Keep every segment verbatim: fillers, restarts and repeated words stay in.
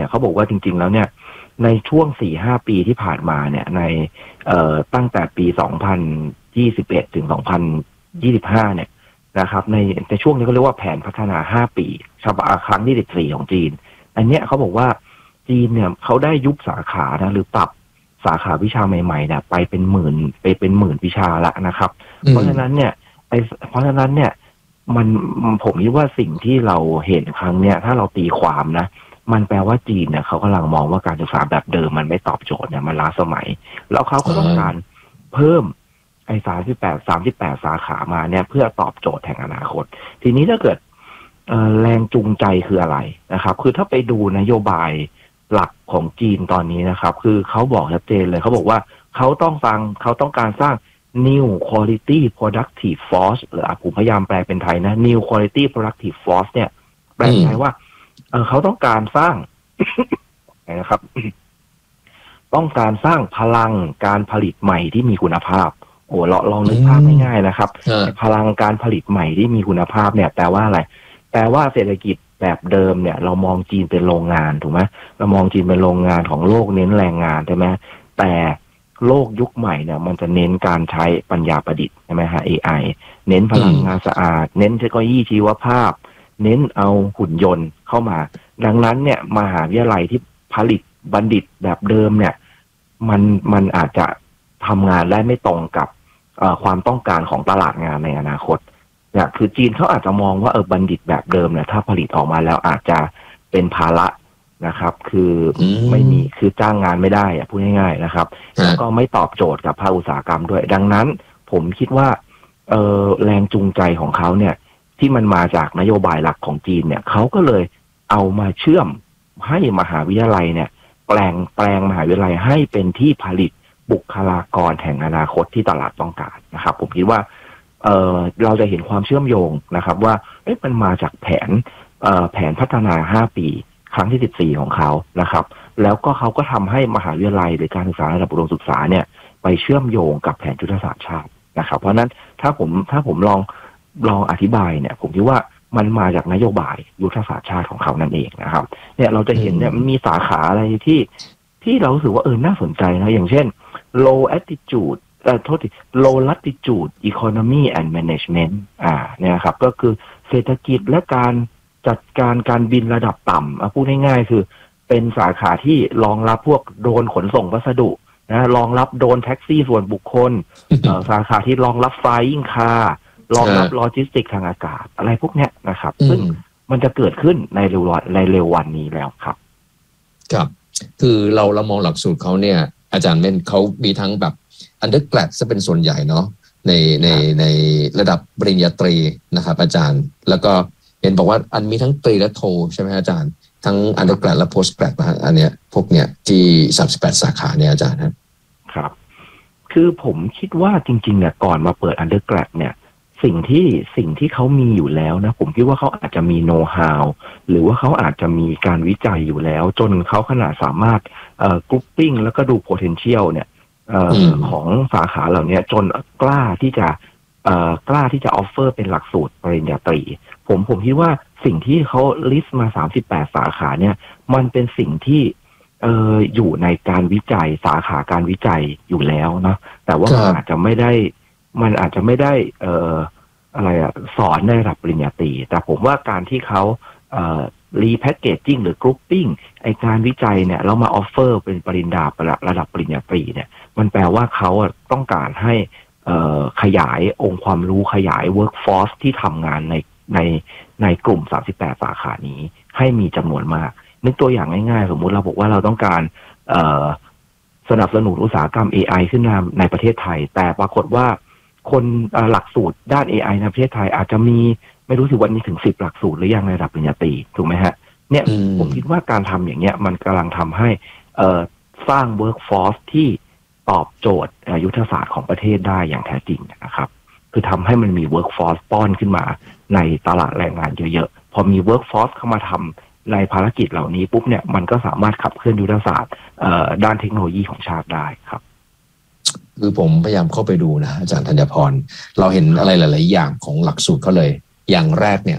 เขาบอกว่าจริงๆแล้วเนี่ยในช่วง สี่ห้า ปีที่ผ่านมาเนี่ยในเอ่อตั้งแต่ปีสองพันยี่สิบเอ็ดถึงสองพันยี่สิบห้าเนี่ยนะครับในในช่วงนี้เขาเรียกว่าแผนพัฒนาห้าปีฉบับครั้งที่สิบสี่ของจีนอันเนี้ยเขาบอกว่าจีนเนี่ยเขาได้ยุบสาขานะหรือปรับสาขาวิชาใหม่ๆเนี่ยไปเป็นหมื่นไปเป็นหมื่นวิชาละนะครับเพราะฉะนั้นเนี่ยไอเพราะฉะนั้นเนี่ยมันผมคิดว่าสิ่งที่เราเห็นครั้งเนี้ยถ้าเราตีความนะมันแปลว่าจีนเนี่ยเขากำลังมองว่าการศึกษาแบบเดิมมันไม่ตอบโจทย์เนี่ยมันล้าสมัยแล้วเขาก็ต้องการเพิ่มไอ้สามสิบแปดสามสิบแปดสาขามาเนี่ยเพื่อตอบโจทย์แห่งอนาคตทีนี้ถ้าเกิดแรงจูงใจคืออะไรนะครับคือถ้าไปดูนโยบายหลักของจีนตอนนี้นะครับคือเขาบอกชัดเจนเลยเขาบอกว่าเขาต้องฟังเขาต้องการสร้าง new quality productive force หรือผมพยายามแปลเป็นไทยนะ new quality productive force เนี่ยแปลเป็นไทยว่าเออเขาต้องการสร้าง นะครับ ต้องการสร้างพลังการผลิตใหม่ที่มีคุณภาพโอ้ลองลองนึกภาพง่ายๆนะครับพลังการผลิตใหม่ที่มีคุณภาพเนี่ยแปลว่าอะไรแปลว่าเศรษฐกิจแบบเดิมเนี่ยเรามองจีนเป็นโรงงานถูกไหมเรามองจีนเป็นโรงงานของโลกเน้นแรงงานใช่ไหมแต่โลกยุคใหม่เนี่ยมันจะเน้นการใช้ปัญญาประดิษฐ์ใช่ไหมฮะ เอ ไอ เน้นพลังงานสะอาดเน้นเทคโนโลยีชีวภาพเน้นเอาหุ่นยนต์เข้ามาดังนั้นเนี่ยมหาวิทยาลัยที่ผลิตบัณฑิตแบบเดิมเนี่ยมันมันอาจจะทำงานได้ไม่ตรงกับความต้องการของตลาดงานในอนาคตเนี่ยคือจีนเขาอาจจะมองว่าเออบัณฑิตแบบเดิมเนี่ยถ้าผลิตออกมาแล้วอาจจะเป็นภาระนะครับคือไม่มีคือจ้างงานไม่ได้อะพูดง่ายๆนะครับแล้วก็ไม่ตอบโจทย์กับภาคอุตสาหกรรมด้วยดังนั้นผมคิดว่าเออแรงจูงใจของเขาเนี่ยที่มันมาจากนโยบายหลักของจีนเนี่ยเขาก็เลยเอามาเชื่อมให้มหาวิทยาลัยเนี่ยแปลงแปลงมหาวิทยาลัยให้เป็นที่ผลิตบุคลากรแห่งอนาคตที่ตลาดต้องการนะครับผมคิดว่าเอ่อเราจะเห็นความเชื่อมโยงนะครับว่าเอ๊ะมันมาจากแผนเอ่อแผนพัฒนาห้าปีครั้งที่สิบสี่ของเขานะครับแล้วก็เขาก็ทำให้มหาวิทยาลัยหรือการศึกษาระดับอุดมศึกษาเนี่ยไปเชื่อมโยงกับแผนยุทธศาสตร์ชาตินะครับเพราะนั้นถ้าผมถ้าผมลองลองอธิบายเนี่ยผมคิดว่ามันมาจากนโยบายยุทธศาสตร์ชาติของเขานั่นเองนะครับเนี่ยเราจะเห็นเนี่ยมันมีสาขาอะไรที่ที่เรารู้สึกว่าเออน่าสนใจนะอย่างเช่น low attitude เอ่อโทษที low latitude economy and management อ่าเนี่ยครับก็คือเศรษฐกิจและการจัดการการบินระดับต่ำพูดง่ายๆคือเป็นสาขาที่รองรับพวกโดรนขนส่งพัสดุนะรองรับโดรนแท็กซี่ส่วนบุคคล สาขาที่รองรับ flying car รองรับโลจิสติกทางอากาศอะไรพวกเนี้ยนะครับซึ่งมันจะเกิดขึ้นในเร็ววันในเร็ววันนี้แล้วครับครับคือเราเรามองหลักสูตรเขาเนี่ยอาจารย์เม่นเขามีทั้งแบบ undergrad ซะเป็นส่วนใหญ่เนาะในในในระดับปริญญาตรีนะครับอาจารย์แล้วก็เห็นบอกว่าอันมีทั้งตรีและโทใช่ไหมอาจารย์ทั้ง undergrad และ postgrad นะอันเนี้ยพวกเนี้ยที่สามสิบแปดสาขาเนี่ยอาจารย์ครับคือผมคิดว่าจริงๆเนี่ยก่อนมาเปิด undergrad เนี่ยสิ่งที่สิ่งที่เขามีอยู่แล้วนะผมคิดว่าเขาอาจจะมีโน้ตฮาวหรือว่าเขาอาจจะมีการวิจัยอยู่แล้วจนเขาขนาดสามารถเอ่อกรุ๊ปปิ้งแล้วก็ดู potential เนี่ยเอ่อของสาขาเหล่านี้จนกล้าที่จะเอ่อกล้าที่จะออฟเฟอร์เป็นหลักสูตรปริญญาตรีผมผมคิดว่าสิ่งที่เขาลิสต์มาสามสิบแปดสาขาเนี่ยมันเป็นสิ่งที่เอ่ออยู่ในการวิจัยสาขาการวิจัยอยู่แล้วเนาะแต่ว่ามันอาจจะไม่ได้มันอาจจะไม่ได้เอ่ออะไรอะสอนในระดับปริญญาตรีแต่ผมว่าการที่เขาเอ่อรีแพคเกจจิ้งหรือกรุ๊ปปิ้งไอการวิจัยเนี่ยแล้วมาออฟเฟอร์เป็นปริญญาระดับปริญญาตรีเนี่ยมันแปลว่าเขาต้องการให้เอ่อขยายองค์ความรู้ขยาย workforce ที่ทำงานในในในกลุ่มสามสิบแปดสาขานี้ให้มีจำนวนมากนึกตัวอย่างง่ายๆสมมุติเราบอกว่าเราต้องการเอ่อสนับสนุนอุตสาหกรรม เอ ไอ ขึ้นมาในประเทศไทยแต่ปรากฏว่าคนหลักสูตรด้าน เอ ไอ ในประเทศไทยอาจจะมีไม่รู้สึกวันนี้ถึงสิบหลักสูตรหรือยังในระดับปริญญาตรีถูกไหมฮะเนี่ยผมคิดว่าการทำอย่างเงี้ยมันกำลังทำให้เอ่อสร้าง workforce ที่ตอบโจทย์ยุทธศาสตร์ของประเทศได้อย่างแท้จริงนะครับคือทำให้มันมี workforce ป้อนขึ้นมาในตลาดแรงงานเยอะๆพอมี workforce เข้ามาทำในภารกิจเหล่านี้ปุ๊บเนี่ยมันก็สามารถขับเคลื่อนยุทธศาสตร์ด้านเทคโนโลยีของชาติได้ครับคือผมพยายามเข้าไปดูนะอาจารย์ธัญพรเราเห็นอะไรหลายๆอย่างของหลักสูตรเขาเลยอย่างแรกเนี่ย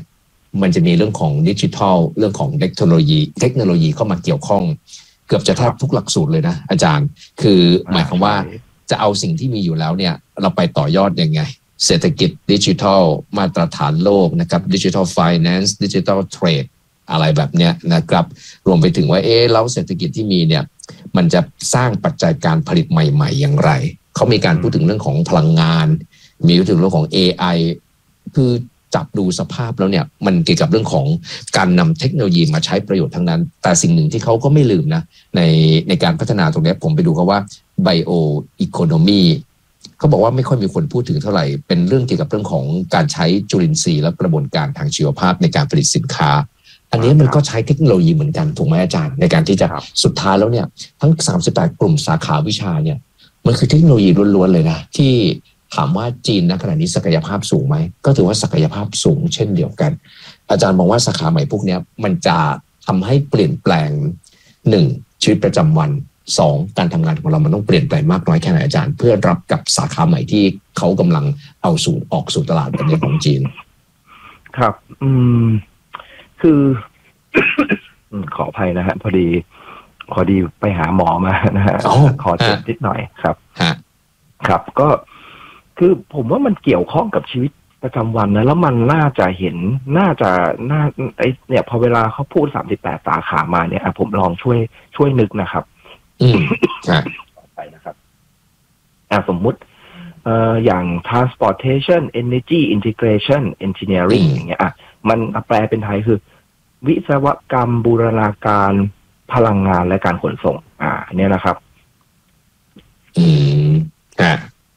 มันจะมีเรื่องของดิจิทัลเรื่องของเทคโนโลยีเทคโนโลยีเข้ามาเกี่ยวข้องเกือบจะแทบทุกหลักสูตรเลยนะอาจารย์คือหมายความว่าจะเอาสิ่งที่มีอยู่แล้วเนี่ยเราไปต่อยอดยังไงเศรษฐกิจดิจิทัลมาตรฐานโลกนะครับดิจิทัลไฟแนนซ์ดิจิทัลเทรดอะไรแบบเนี้ยนะครับรวมไปถึงว่าเอ๊ะแล้วเศรษฐกิจที่มีเนี่ยมันจะสร้างปัจจัยการผลิตใหม่ๆอย่างไรเขามีการพูดถึงเรื่องของพลังงานมีพูดถึงเรื่องของ เอ ไอ คือจับดูสภาพแล้วเนี่ยมันเกี่ยวกับเรื่องของการนำเทคโนโลยีมาใช้ประโยชน์ทั้งนั้นแต่สิ่งหนึ่งที่เขาก็ไม่ลืมนะในในการพัฒนาตรงนี้ผมไปดูเขาว่า Bio Economy เขาบอกว่าไม่ค่อยมีคนพูดถึงเท่าไหร่เป็นเรื่องเกี่ยวกับเรื่องของการใช้จุลินทรีย์และกระบวนการทางชีวภาพในการผลิตสินค้าอันนี้มันก็ใช้เทคโนโลยีเหมือนกันถูกไหมอาจารย์ในการที่จะสุดท้ายแล้วเนี่ยทั้งสามสิบแปดกลุ่มสาขาวิชาเนี่ยมันคือเทคโนโลยีล้วนๆเลยนะที่ถามว่าจีนณขณะนี้ศักยภาพสูงไหมก็ถือว่าศักยภาพสูงเช่นเดียวกันอาจารย์มองว่าสาขาใหม่พวกนี้มันจะทำให้เปลี่ยนแปลงหนึ่งชีวิตประจำวันสองการทำงานของเรามันต้องเปลี่ยนแปลงมากน้อยแค่ไหนอาจารย์เพื่อรับกับสาขาใหม่ที่เขากำลังเอาสู่ออกสู่ตลาดแบบนี้ของจีนครับอืมคือ ขออภัยนะฮะพอดีพอดีไปหาหมอมานะฮะขอเจ็บนิดหน่อยครับครับก็คือผมว่ามันเกี่ยวข้องกับชีวิตประจำวันนะแล้วมันน่าจะเห็นน่าจะน่าไอเนี่ยพอเวลาเขาพูดสามสิบแปดสาขามาเนี่ยผมลองช่วยช่วยนึกนะครับอืมไปนะครับอ่าสมมุติเอ่ออย่าง transportation energy integration engineering อย่างเงี้ยอ่ะมันแปลเป็นไทยคือวิศวกรรมบูรณาการพลังงานและการขนส่งอ่าเนี่ยนะครับอืมอ่า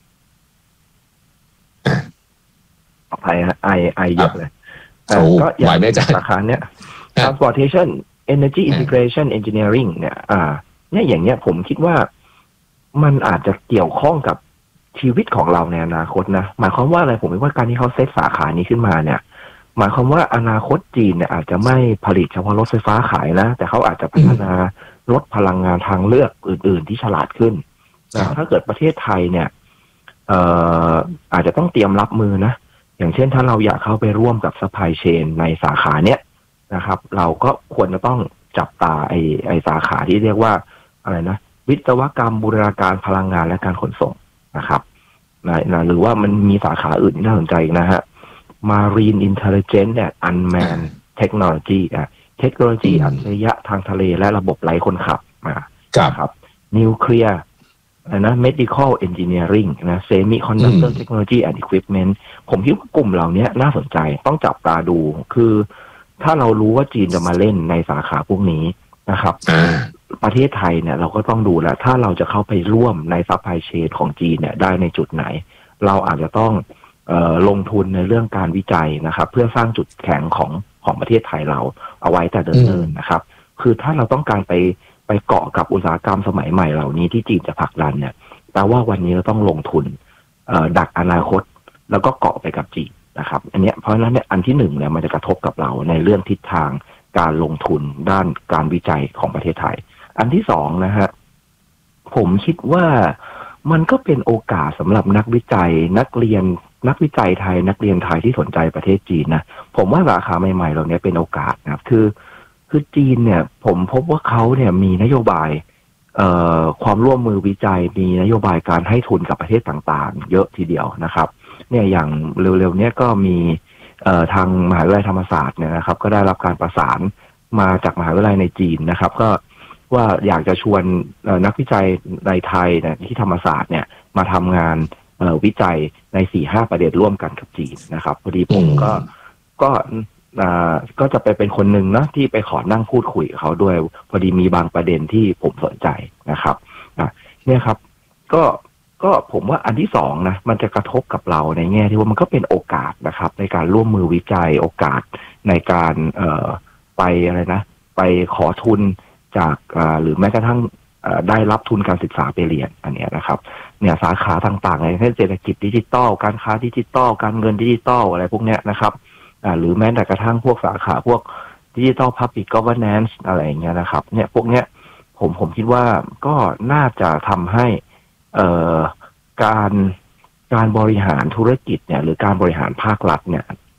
ไอไอไอเยอะเลยก็อย่างสาขาเนี้ย transportation energy integration engineering เนี่ยอ่าเนี่ยอย่างเนี้ยผมคิดว่ามันอาจจะเกี่ยวข้องกับชีวิตของเราในอนาคตนะหมายความว่าอะไรผมคิดว่าการที่เขาเซตสาขานี้ขึ้นมาเนี่ยหมายความว่าอนาคตจีนเนี่ยอาจจะไม่ผลิตเฉพาะรถไฟฟ้าขายนะแต่เขาอาจจะพัฒนารถพลังงานทางเลือกอื่นๆที่ฉลาดขึ้นถ้าเกิดประเทศไทยเนี่ยเอ่ออาจจะต้องเตรียมรับมือนะอย่างเช่นถ้าเราอยากเข้าไปร่วมกับซัพพลายเชนในสาขาเนี้ยนะครับเราก็ควรจะต้องจับตาไอ้ไอ้สาขาที่เรียกว่าอะไรนะวิศวกรรมบูรณาการพลังงานและการขนส่งนะครับนะหรือว่ามันมีสาขาอื่นที่น่าสนใจอีกนะฮะ Marine Intelligence เนี่ย Unmanned Technology อ่ะเทคโนโลยีอัจฉริยะทางทะเลและระบบไร้คนขับมาครับนิวเคลียร์นะ medical engineering นะ semiconductor technology and equipment ผมคิดว่ากลุ่มเหล่านี้น่าสนใจต้องจับตาดูคือถ้าเรารู้ว่าจีนจะมาเล่นในสาขาพวกนี้นะครับประเทศไทยเนี่ยเราก็ต้องดูแหละถ้าเราจะเข้าไปร่วมในซัพพลายเชนของจีนเนี่ยได้ในจุดไหนเราอาจจะต้องเอ่อลงทุนในเรื่องการวิจัยนะครับเพื่อสร้างจุดแข็งของของประเทศไทยเราเอาไว้แต่เดิมๆนะครับคือถ้าเราต้องการไปไปเกาะกับอุตสาหกรรมสมัยใหม่เหล่านี้ที่จีนจะผลักดันเนี่ยแปลว่าวันนี้เราต้องลงทุนดักอนาคตแล้วก็เกาะไปกับจีนนะครับอันนี้เพราะฉะนั้นเนี่ยอันที่หนึ่งเนี่ยมันจะกระทบกับเราในเรื่องทิศทางการลงทุนด้านการวิจัยของประเทศไทยอันที่สองนะฮะผมคิดว่ามันก็เป็นโอกาสสำหรับนักวิจัยนักเรียนนักวิจัยไทยนักเรียนไทยที่สนใจประเทศจีนนะผมว่าสาขาใหม่ๆเหล่านี้เป็นโอกาสนะครับคือคือจีนเนี่ยผมพบว่าเขาเนี่ยมีนโยบายเอ่อความร่วมมือวิจัยมีนโยบายการให้ทุนกับประเทศต่างๆเยอะทีเดียวนะครับเนี่ยอย่างเร็วๆเนี้ยก็มีเอ่อทางมหาวิทยาลัยธรรมศาสตร์เนี่ยนะครับก็ได้รับการประสานมาจากมหาวิทยาลัยในจีนนะครับก็ว่าอยากจะชวนนักวิจัยในไทยเนี่ยที่ธรรมศาสตร์เนี่ยมาทำงานวิจัยใน สี่ห้า ประเด็นร่วมกันกับจีนนะครับพอดีผมก็ก็ก็จะไปเป็นคนหนึ่งนะที่ไปขอนั่งพูดคุยกับเขาด้วยพอดีมีบางประเด็นที่ผมสนใจนะครับเนี่ยครับก็ก็ผมว่าอันที่สองนะมันจะกระทบกับเราในแง่ที่ว่ามันก็เป็นโอกาสนะครับในการร่วมมือวิจัยโอกาสในการเอ่อไปอะไรนะไปขอทุนจากหรือแม้กระทั่งได้รับทุนการศึกษาไปเรียนอันนี้นะครับเนี่ยสาขาต่างๆอย่างเช่นเศรษฐกิจดิจิตอลการค้าดิจิตอลการเงินดิจิตอลอะไรพวกเนี้ยนะครับหรือแม้แต่กระทั่งพวกสาขาพวกดิจิตอลพับลิกกอเวอร์แนนซ์อะไรอย่างเงี้ยนะครับเนี่ยพวกเนี้ยผมผมคิดว่าก็น่าจะทำให้เอ่อการการบริหารธุรกิจเนี่ยหรือการบริหารภาครัฐเนี่ย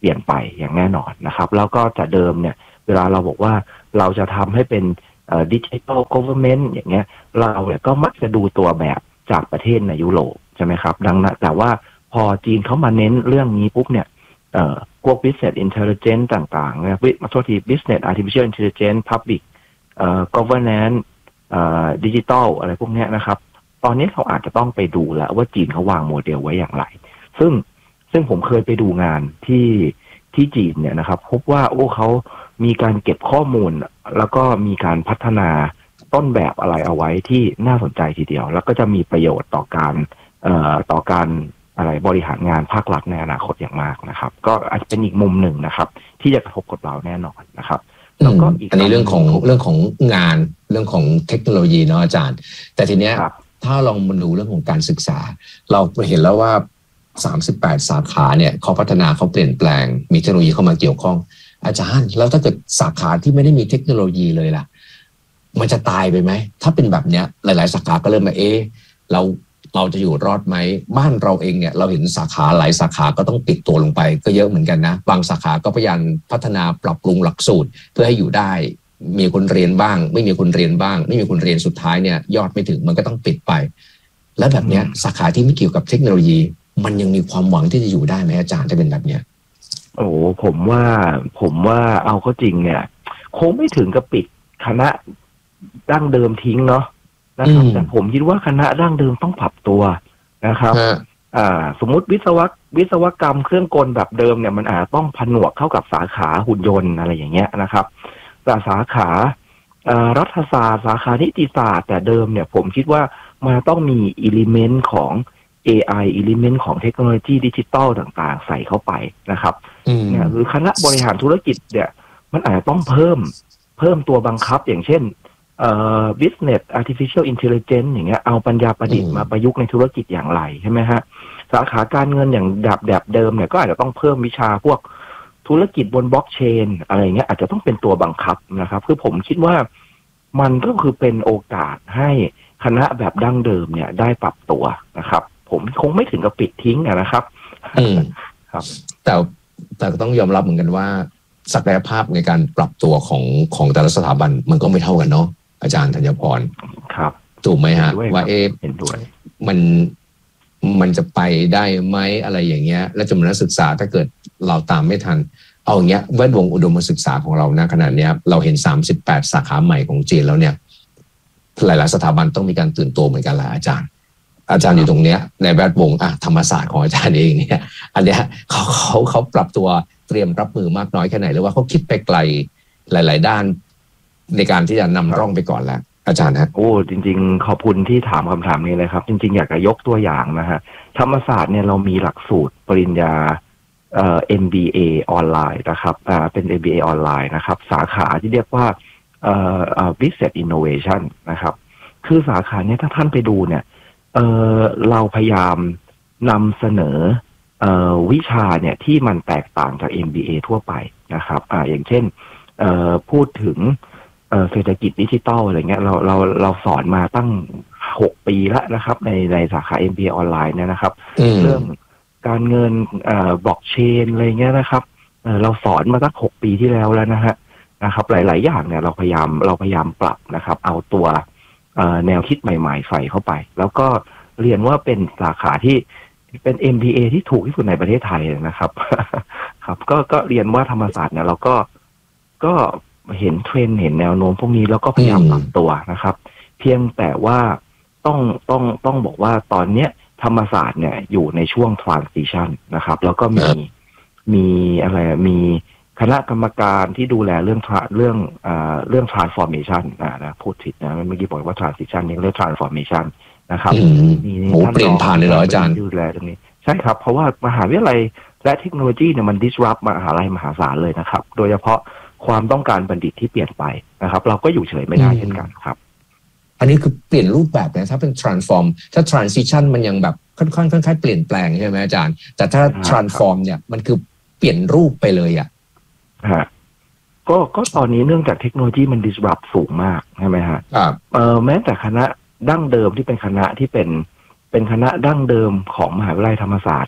ลี่ยนไปอย่างแน่นอนนะครับแล้วก็จากเดิมเนี่ยเวลาเราบอกว่าเราจะทำให้เป็นดิจิทัลกอเวอร์เมนต์อย่างเงี้ยเราเนี่ยก็มักจะดูตัวแบบจากประเทศในยุโรปใช่ไหมครับดังนั้นแต่ว่าพอจีนเขามาเน้นเรื่องนี้ปุ๊บเนี่ยเอ่อพวก business intelligence ต่างๆนะมาโทษที business artificial intelligence public เอ่อ governance เอ่อ digital อะไรพวกเนี้ยนะครับตอนนี้เขาอาจจะต้องไปดูแล้วว่าจีนเขาวางโมเดลไว้อย่างไรซึ่งซึ่งผมเคยไปดูงานที่ที่จีนเนี่ยนะครับพบว่าโอ้เขามีการเก็บข้อมูลแล้วก็มีการพัฒนาต้นแบบอะไรเอาไว้ที่น่าสนใจทีเดียวแล้วก็จะมีประโยชน์ต่อการเอ่อต่อการอะไรบริหารงานภาครัฐในอนาคตอย่างมากนะครับก็อาจจะเป็นอีกมุมหนึ่งนะครับที่จะกระทบกับเราแน่นอนนะครับแล้วก็อีกอันนี้เรื่องของเรื่องของงานเรื่องของเทคโนโลยีเนาะอาจารย์แต่ทีเนี้ยถ้าลองมาดูเรื่องของการศึกษาเราเห็นแล้วว่าสามสิบแปดสาขาเนี่ยเขาพัฒนาเขาเปลี่ยนแปลงมีเทคโนโลยีเข้ามาเกี่ยวข้องอาจารย์แล้วถ้าเกิดสาขาที่ไม่ได้มีเทคโนโลยีเลยล่ะมันจะตายไปไหมถ้าเป็นแบบเนี้ยหลายๆสาขาก็เริ่มมาเอ๊ะเราเราจะอยู่รอดไหมบ้านเราเองเนี่ยเราเห็นสาขาหลายสาขาก็ต้องปิดตัวลงไปก็เยอะเหมือนกันนะบางสาขาก็พยายามพัฒนาปรับปรุงหลักสูตรเพื่อให้อยู่ได้มีคนเรียนบ้างไม่มีคนเรียนบ้างไม่มีคนเรียนสุดท้ายเนี่ยยอดไม่ถึงมันก็ต้องปิดไปแล้วแบบเนี้ยสาขาที่ไม่เกี่ยวกับเทคโนโลยีมันยังมีความหวังที่จะอยู่ได้ไหมอาจารย์ถ้าเป็นแบบเนี้ยโอ้ผมว่าผมว่าเอาเข้าจริงเนี่ยคงไม่ถึงกับปิดคณะดั้งเดิมทิ้งเนาะนะครับแต่ผมคิดว่าคณะดั้งเดิมต้องปรับตัวนะครับอ่าสมมุติวิศวะวิศวกรรมเครื่องกลแบบเดิมเนี่ยมันอาจต้องผนวกเข้ากับสาขาหุ่นยนต์อะไรอย่างเงี้ยนะครับแต่สาขารัฐศาสตร์สาขานิติศาสตร์แต่เดิมเนี่ยผมคิดว่ามันต้องมีอิเลเมนต์ของ เอ ไอ อิเลเมนต์ของเทคโนโลยีดิจิตอลต่างๆใส่เข้าไปนะครับเนี่ยหรือคณะบริหารธุรกิจเนี่ยมันอาจจะต้องเพิ่มเพิ่มตัวบังคับอย่างเช่นเอ่อ business artificial intelligence อย่างเงี้ยเอาปัญญาประดิษฐ์มาประยุกต์ในธุรกิจอย่างไรใช่ไหมฮะสาขาการเงินอย่างแบบแบบเดิมเนี่ยก็อาจจะต้องเพิ่มวิชาพวกธุรกิจบนบล็อกเชนอะไรเงี้ยอาจจะต้องเป็นตัวบังคับนะครับคือผมคิดว่ามันก็คือเป็นโอกาสให้คณะแบบดั้งเดิมเนี่ยได้ปรับตัวนะครับผมคงไม่ถึงกับปิดทิ้งนะครับอืมครับแต่แต่ก็ต้องยอมรับเหมือนกันว่าศักยภาพในการปรับตัวของของแต่ละสถาบันมันก็ไม่เท่ากันเนาะอาจารย์ธัญพรครับถูกไหมฮะว่าเอ๊ะมันมันจะไปได้ไหมอะไรอย่างเงี้ยและจำนวนนักศึกษาถ้าเกิดเราตามไม่ทันเอาอย่างเงี้ยแวดวงอุดมศึกษาของเรานะขนาดเนี้ยเราเห็นสามสิบแปดสาขาใหม่ของจีนแล้วเนี่ยหลายๆสถาบันต้องมีการตื่นตัวเหมือนกันแหละอาจารย์อาจารย์อยู่ตรงเนี้ยในแวดวงอ่ะธรรมศาสตร์ของอาจารย์เองเนี่ยอันเนี้ยเขาเขาเขาปรับตัวเตรียมรับมือมากน้อยแค่ไหนหรือว่าเขาคิดไปไกลหลายๆด้านในการที่จะนำร่องไปก่อนแล้วอาจารย์ฮะโอ้จริงๆขอบคุณที่ถามคำถามนี้เลยครับจริงๆอยากจะยกตัวอย่างนะฮะธรรมศาสตร์เนี่ยเรามีหลักสูตรปริญญาเอ่อ เอ็ม บี เอ ออนไลน์นะครับอ่าเป็น เอ็ม บี เอ ออนไลน์นะครับสาขาที่เรียกว่าเอ่อเอ่อ Business Innovation นะครับคือสาขาเนี้ยถ้าท่านไปดูเนี่ยเอ่อเราพยายามนำเสนอเอ่อวิชาเนี่ยที่มันแตกต่างจาก เอ็ม บี เอ ทั่วไปนะครับอ่าอย่างเช่นเอ่อพูดถึงเศรษฐกิจดิจิทัลอะไรเงี้ยเราเราเราสอนมาตั้งหกปีแล้วนะครับในในสาขา เอ็ม บี เอ ออนไลน์เนี่ยนะครับเรื่องการเงินเอ่อบล็อกเชนอะไรเงี้ยนะครับเอ่อเราสอนมาตั้งหกปีที่แล้วแล้วนะฮะนะครับหลายๆอย่างเนี่ยเราพยายามเราพยายามปรับนะครับเอาตัวเอ่อแนวคิดใหม่ๆใส่เข้าไปแล้วก็เรียนว่าเป็นสาขาที่เป็น เอ็ม บี เอ ที่ถูกที่สุดในประเทศไทยนะครับ ครับก็ก็เรียนว่าธรรมศาสตร์เนี่ยเราก็ก็เห็นเทรนด์เห็นแนวโน้มพวกนี้แล้วก็พยายามปรับตัวนะครับเพียงแต่ว่าต้องต้องต้องบอกว่าตอนเนี้ยธรรมศาสตร์เนี่ยอยู่ในช่วง transition นะครับแล้วก็มีมีอะไรมีคณะกรรมการที่ดูแลเรื่องเรื่องอ่าเรื่อง transformation อ่านะพูดผิดนะเมื่อกี้บอกว่า transition นี่เรื่อง transformation นะครับนี่โอ้เปลี่ยนผ่านเลยเหรออาจารย์ดูแลตรงนี้ใช่ครับเพราะว่ามหาวิทยาลัยและเทคโนโลยีเนี่ยมัน disrupt มหาวิทยาลัยมหาศาลเลยนะครับโดยเฉพาะความต้องการบัณฑิตที่เปลี่ยนไปนะครับเราก็อยู่เฉยไม่ได้เช่นกันครับอันนี้คือเปลี่ยนรูปแบบนะถ้าเป็น transform ถ้า transition มันยังแบบค่อนข้างค่อนข้างเปลี่ยนแปลงใช่ไหมอาจารย์แต่ถ้า transform เนี่ยมันคือเปลี่ยนรูปไปเลยอ่ะฮะก็ก็ตอนนี้เนื่องจากเทคโนโลยีมัน disrupt สูงมากใช่ไหมฮะเออแม้แต่คณะดั้งเดิมที่เป็นคณะที่เป็นเป็นคณะดั้งเดิมของมหาวิทยาลัยธรรมศาสตร์เนี่ย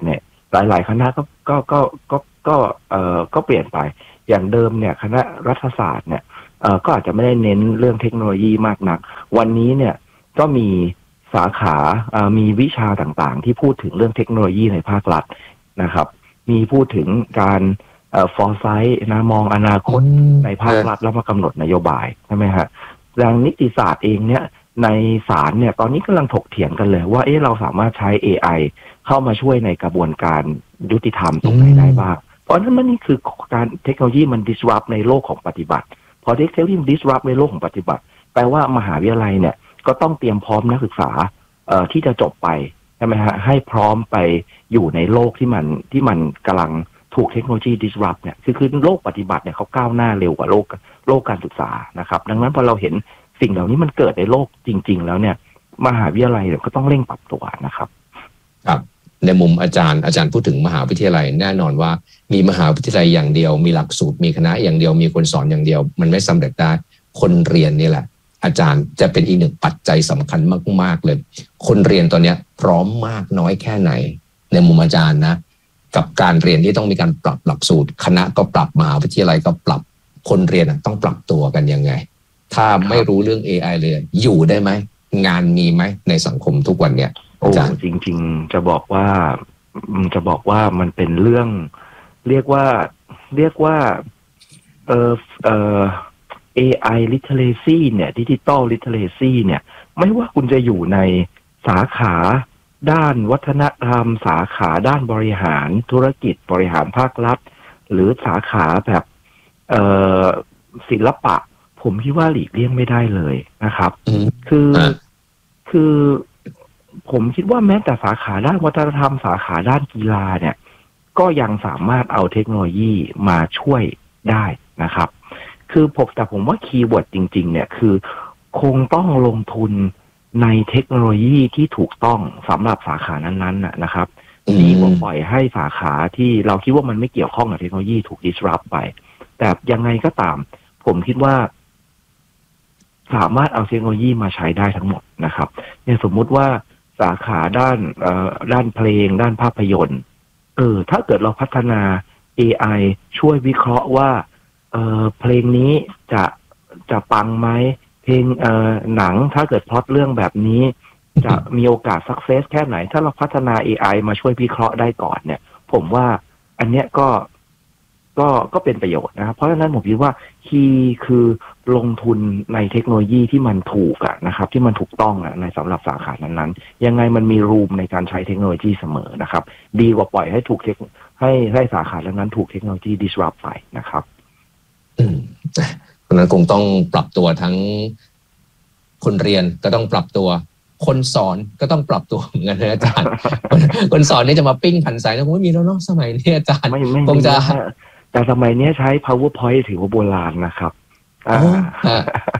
หลายๆคณะก็ก็ก็ก็ก็เอ่อก็เปลี่ยนไปอย่างเดิมเนี่ยคณะรัฐศาสตร์เนี่ยเอ่อก็อาจจะไม่ได้เน้นเรื่องเทคโนโลยีมากนักวันนี้เนี่ยก็มีสาขาเอ่อมีวิชาต่างๆที่พูดถึงเรื่องเทคโนโลยีในภาครัฐนะครับมีพูดถึงการเอ่อ foresight นะมองอนาคตในภาครัฐแล้วมากำหนดนโยบายใช่ไหมฮะอย่างนิติศาสตร์เองเนี่ยในศาลเนี่ยตอนนี้กำลังถกเถียงกันเลยว่าเอ๊ะเราสามารถใช้ เอ ไอ เข้ามาช่วยในกระบวนการยุติธรรมตรงไหนได้บ้างเพราะนั้นมันนี่คือการเทคโนโลยีมัน disrupt ในโลกของปฏิบัติพอเทคโนโลยีมัน disrupt ในโลกของปฏิบัติแปลว่ามหาวิทยาลัยเนี่ยก็ต้องเตรียมพร้อมนักศึกษาเอ่อที่จะจบไปใช่ไหมฮะให้พร้อมไปอยู่ในโลกที่มันที่มันกำลังถูกเทคโนโลยี disrupt เนี่ยคือคือโลกปฏิบัติเนี่ยเขาก้าวหน้าเร็วกว่าโลกโลกการศึกษานะครับดังนั้นพอเราเห็นสิ่งเหล่านี้มันเกิดในโลกจริงๆแล้วเนี่ยมหาวิทยาลัยเนี่ยก็ต้องเร่งปรับตัวนะครับครับในมุมอาจารย์อาจารย์พูดถึงมหาวิทยาลัยแน่นอนว่ามีมหาวิทยาลัยอย่างเดียวมีหลักสูตรมีคณะอย่างเดียวมีคนสอนอย่างเดียวมันไม่สำเร็จได้คนเรียนนี่แหละอาจารย์จะเป็นอีกหนึ่งปัจจัยสำคัญมากๆเลยคนเรียนตอนนี้พร้อมมากน้อยแค่ไหนในมุมอาจารย์นะกับการเรียนที่ต้องมีการปรับหลักสูตรคณะก็ปรับมหาวิทยาลัยก็ปรับคนเรียนต้องปรับตัวกันยังไงถ้าไม่รู้เรื่อง เอ ไอ เลยอยู่ได้ไหมงานมีไหมในสังคมทุกวันเนี้ยโอ้จริงๆจะบอกว่าจะบอกว่ามันเป็นเรื่องเรียกว่าเรียกว่าเอ่อเอ่อ เอ ไอ literacy เนี่ย digital literacy เนี่ยไม่ว่าคุณจะอยู่ในสาขาด้านวัฒนธรรมสาขาด้านบริหารธุรกิจบริหารภาครัฐหรือสาขาแบบเอ่อศิลปะผมคิดว่าหลีกเลี่ยงไม่ได้เลยนะครับคือคือผมคิดว่าแม้แต่สาขาด้านวัฒนธรรมสาขาด้านกีฬาเนี่ยก็ยังสามารถเอาเทคโนโลยีมาช่วยได้นะครับคือผมแต่ผมว่าคีย์เวิร์ดจริงๆเนี่ยคือคงต้องลงทุนในเทคโนโลยีที่ถูกต้องสำหรับสาขานั้นๆนะครับดีกว่าปล่อยให้สาขาที่เราคิดว่ามันไม่เกี่ยวข้องกับเทคโนโลยีถูก disrupt ไปแต่ยังไงก็ตามผมคิดว่าสามารถเอาเทคโนโลยีมาใช้ได้ทั้งหมดนะครับเนี่ยสมมุติว่าสาขาด้านเอ่อด้านเพลงด้านภาพยนตร์เออถ้าเกิดเราพัฒนา เอ ไอ ช่วยวิเคราะห์ว่าเออเพลงนี้จะจะปังไหมเพลงเอ่อหนังถ้าเกิดพล็อตเรื่องแบบนี้จะมีโอกาสสักเซสแค่ไหนถ้าเราพัฒนา เอ ไอ มาช่วยวิเคราะห์ได้ก่อนเนี่ยผมว่าอันเนี้ยก็ก็ก็เป็นประโยชน์นะครับเพราะฉะนั้นผมคิดว่าคีย์คือลงทุนในเทคโนโลยีที่มันถูกอะนะครับที่มันถูกต้องอะในสำหรับสาขานั้นๆยังไงมันมีรูมในการใช้เทคโนโลยีเสมอนะครับดีกว่าปล่อยให้ถูกเทคให้ให้สาขานั้นถูกเทคโนโลยี disrupt ไปนะครับอืมเพราะนั้นคงต้องปรับตัวทั้งคนเรียนก็ต้องปรับตัวคนสอนก็ต้องปรับตัวเหมือนกันนะอาจารย์ คนสอนนี่จะมาปิ้งผันสายนะคงไม่มีแล้วเนาะสมัยนี้อาจารย์คงจะแต่สมัยนี้ใช้ PowerPoint ถือว่าโบราณนะครับอ๋อ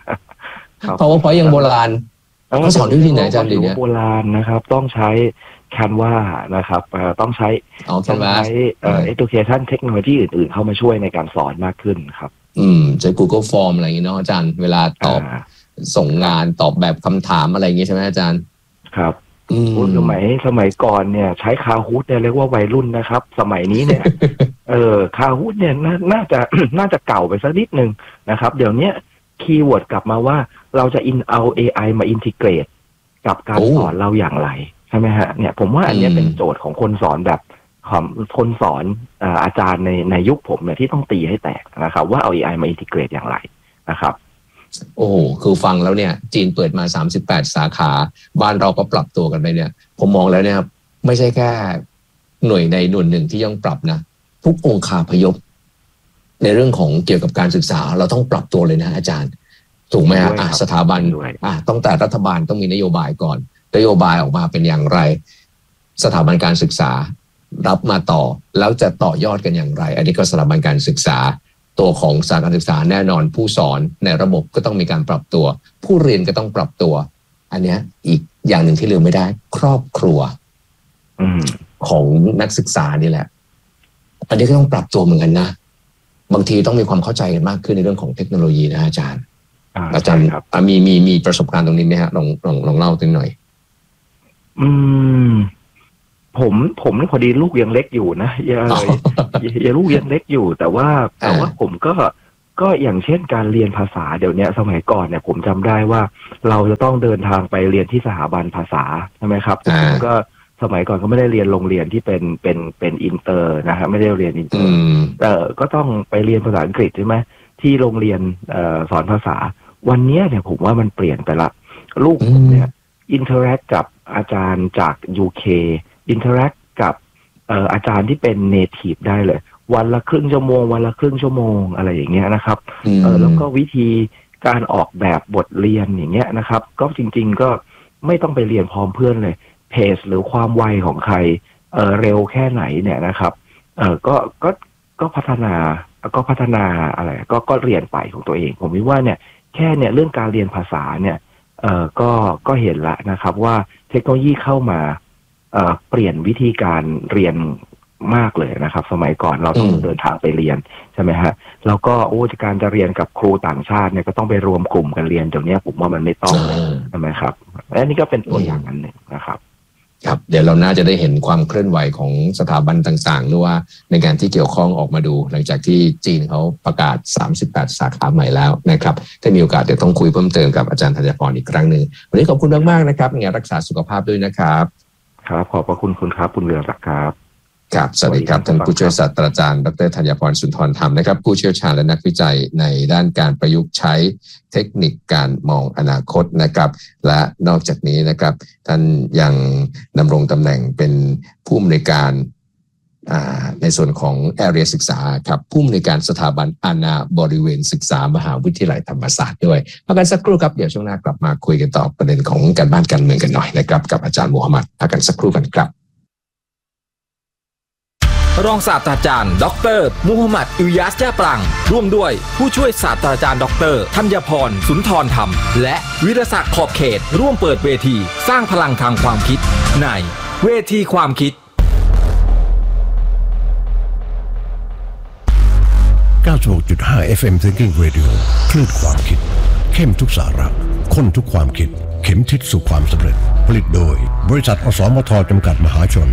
PowerPoint ยังโบราณเขาสอนด้วยที่ไหนอาจารย์ดีเนี่ยโบราณนะครับต้องใช้ Canva นะครับต้องใช้ต้องใช้เอ่อ education เทคโนโลยีอื่นๆเข้ามาช่วยในการสอนมากขึ้นครับอืมใช้ Google Form อะไรอย่างงี้เนาะอาจารย์เวลาตอบส่งงานตอบแบบคำถามอะไรอย่างงี้ใช่ไหมอาจารย์ครับอืมสมัยสมัยก่อนเนี่ยใช้คาฮูดเนี่ยเรียกว่าวัยรุ่นนะครับสมัยนี้เนี่ย เออคาฮูดเนี่ยน่าจะน่าจะเก่าไปสักนิดนึงนะครับเดี๋ยวนี้คีย์เวิร์ดกลับมาว่าเราจะอินเอา เอ ไอ มาอินทิเกรตกับการสอนเราอย่างไรใช่ไหมฮะเนี่ยผมว่าอันนี้เป็นโจทย์ของคนสอนแบบของคนสอนอาจารย์ในในยุคผมเนี่ยที่ต้องตีให้แตกนะครับว่าเอา เอ ไอ มาอินทิเกรตอย่างไรนะครับโอ้คือฟังแล้วเนี่ยจีนเปิดมาสามสิบแปดสาขาบ้านเราก็ปรับตัวกันไปเนี่ยผมมองแล้วเนี่ยไม่ใช่แค่หน่วยในหน่วยหนึ่งที่ยังปรับนะทุกองค์คาพยพในเรื่องของเกี่ยวกับการศึกษาเราต้องปรับตัวเลยนะอาจารย์ถูกไหมฮะสถาบันอ่ะต้องแต่รัฐบาลต้องมีนโยบายก่อนนโยบายออกมาเป็นอย่างไรสถาบันการศึกษารับมาต่อแล้วจะต่อยอดกันอย่างไรอันนี้ก็สถาบันการศึกษาตัวของสถาบันการศึกษาแน่นอนผู้สอนในระบบก็ต้องมีการปรับตัวผู้เรียนก็ต้องปรับตัวอันนี้อีกอย่างหนึ่งที่ลืมไม่ได้ครอบครัวของนักศึกษานี่แหละอันนี้ก็ต้องปรับตัวเหมือนกันนะบางทีต้องมีความเข้าใจกันมากขึ้นในเรื่องของเทคโนโลยีนะอาจารย์อาจารย์มีมีมีประสบการณ์ตรงนี้ไหมฮะลองลองลองเล่าตรงหน่อยอืมผมผมนี่พอดีลูกยังเล็กอยู่นะยังยังลูกยังเล็กอยู่แต่ว่าแต่ว่าผมก็ก็อย่างเช่นการเรียนภาษาเดี๋ยวนี้สมัยก่อนเนี่ยผมจำได้ว่าเราจะต้องเดินทางไปเรียนที่สถาบันภาษาใช่ไหมครับผมก็สมัยก่อนก็ไม่ได้เรียนโรงเรียนที่เป็นเป็นเป็นอินเตอร์นะครับไม่ได้เรียนอินเตอร์แต่ก็ต้องไปเรียนภาษาอังกฤษใช่ไหมที่โรงเรียนสอนภาษาวันนี้เนี่ยผมว่ามันเปลี่ยนไปละลูกผมเนี่ยอินเทอร์แอคกับอาจารย์จาก ยู เค อินเทอร์แอคกับอาจารย์ที่เป็นเนทีฟได้เลยวันละครึ่งชั่วโมงวันละครึ่งชั่วโมงอะไรอย่างเงี้ยนะครับแล้วก็วิธีการออกแบบบทเรียนอย่างเงี้ยนะครับก็จริงๆก็ไม่ต้องไปเรียนพร้อมเพื่อนเลยเพจหรือความไวของใครเออเร็วแค่ไหนเนี่ยนะครับเออก็ก็ก็พัฒนาก็พัฒนาอะไรก็ก็เรียนไปของตัวเองผมคิดว่าเนี่ยแค่เนี่ยเรื่องการเรียนภาษาเนี่ยเออก็ก็เห็นละนะครับว่าเทคโนโลยีเข้ามาเอ่อเปลี่ยนวิธีการเรียนมากเลยนะครับสมัยก่อนเราต้องเดินทางไปเรียนใช่ไหมฮะแล้วก็โอ้การจะเรียนกับครูต่างชาติเนี่ยก็ต้องไปรวมกลุ่มกันเรียนเดี๋ยวนี้ผมว่ามันไม่ต้องใช่ไหมครับและนี่ก็เป็นตัวอย่างอันหนึ่งนะครับครับเดี๋ยวเราน่าจะได้เห็นความเคลื่อนไหวของสถาบันต่างๆหรือว่าในการที่เกี่ยวข้องออกมาดูหลังจากที่จีนเขาประกาศสามสิบแปดสาขาใหม่แล้วนะครับถ้ามีโอกาสเดี๋ยวต้องคุยเพิ่มเติมกับอาจารย์ธัญพรอีกครั้งหนึ่งวันนี้ขอบคุณมากๆนะครับงานรักษาสุขภาพด้วยนะครับครับขอบพระคุณคุณครับคุณเรืองศักดิ์ครับครับสวัสดีครับท่านผู้ช่วยศาสตราจารย์ดรธัญพรสุนทรธรรมนะครับผู้เชี่ยวชาญและนักวิจัยในด้านการประยุกต์ใช้เทคนิคการมองอนาคตนะครับและนอกจากนี้นะครับท่านยังดำรงตำแหน่งเป็นผู้อำนวยการในส่วนของ Area ศึกษาครับผู้อำนวยการสถาบันอาณาบริเวณศึกษามหาวิทยาลัยธรรมศาสตร์ด้วยพักกันสักครู่ครับเดี๋ยวช่วงหน้ากลับมาคุยกันต่อประเด็นของการบ้านการเมืองกันหน่อยนะครับกับอาจารย์มูฮัมหมัดพักกันสักครู่กันครับรองศาสตราจารย์ดรมูฮัมหมัดอิลยาสยะปรังร่วมด้วยผู้ช่วยศาสตราจารย์ดรธัญพรสุนทรธรรมและวิรศักดิ์ขอบเขตร่วมเปิดเวทีสร้างพลังทางความคิดในเวทีความคิดเก้าสิบหกจุดห้า เอฟ เอ็ม Thinking Radio คลื่นความคิดเข้มทุกสาระข้นทุกความคิดเข็มทิศสู่ความสำเร็จผลิตโดยบริษัทอสมทจำกัดมหาชน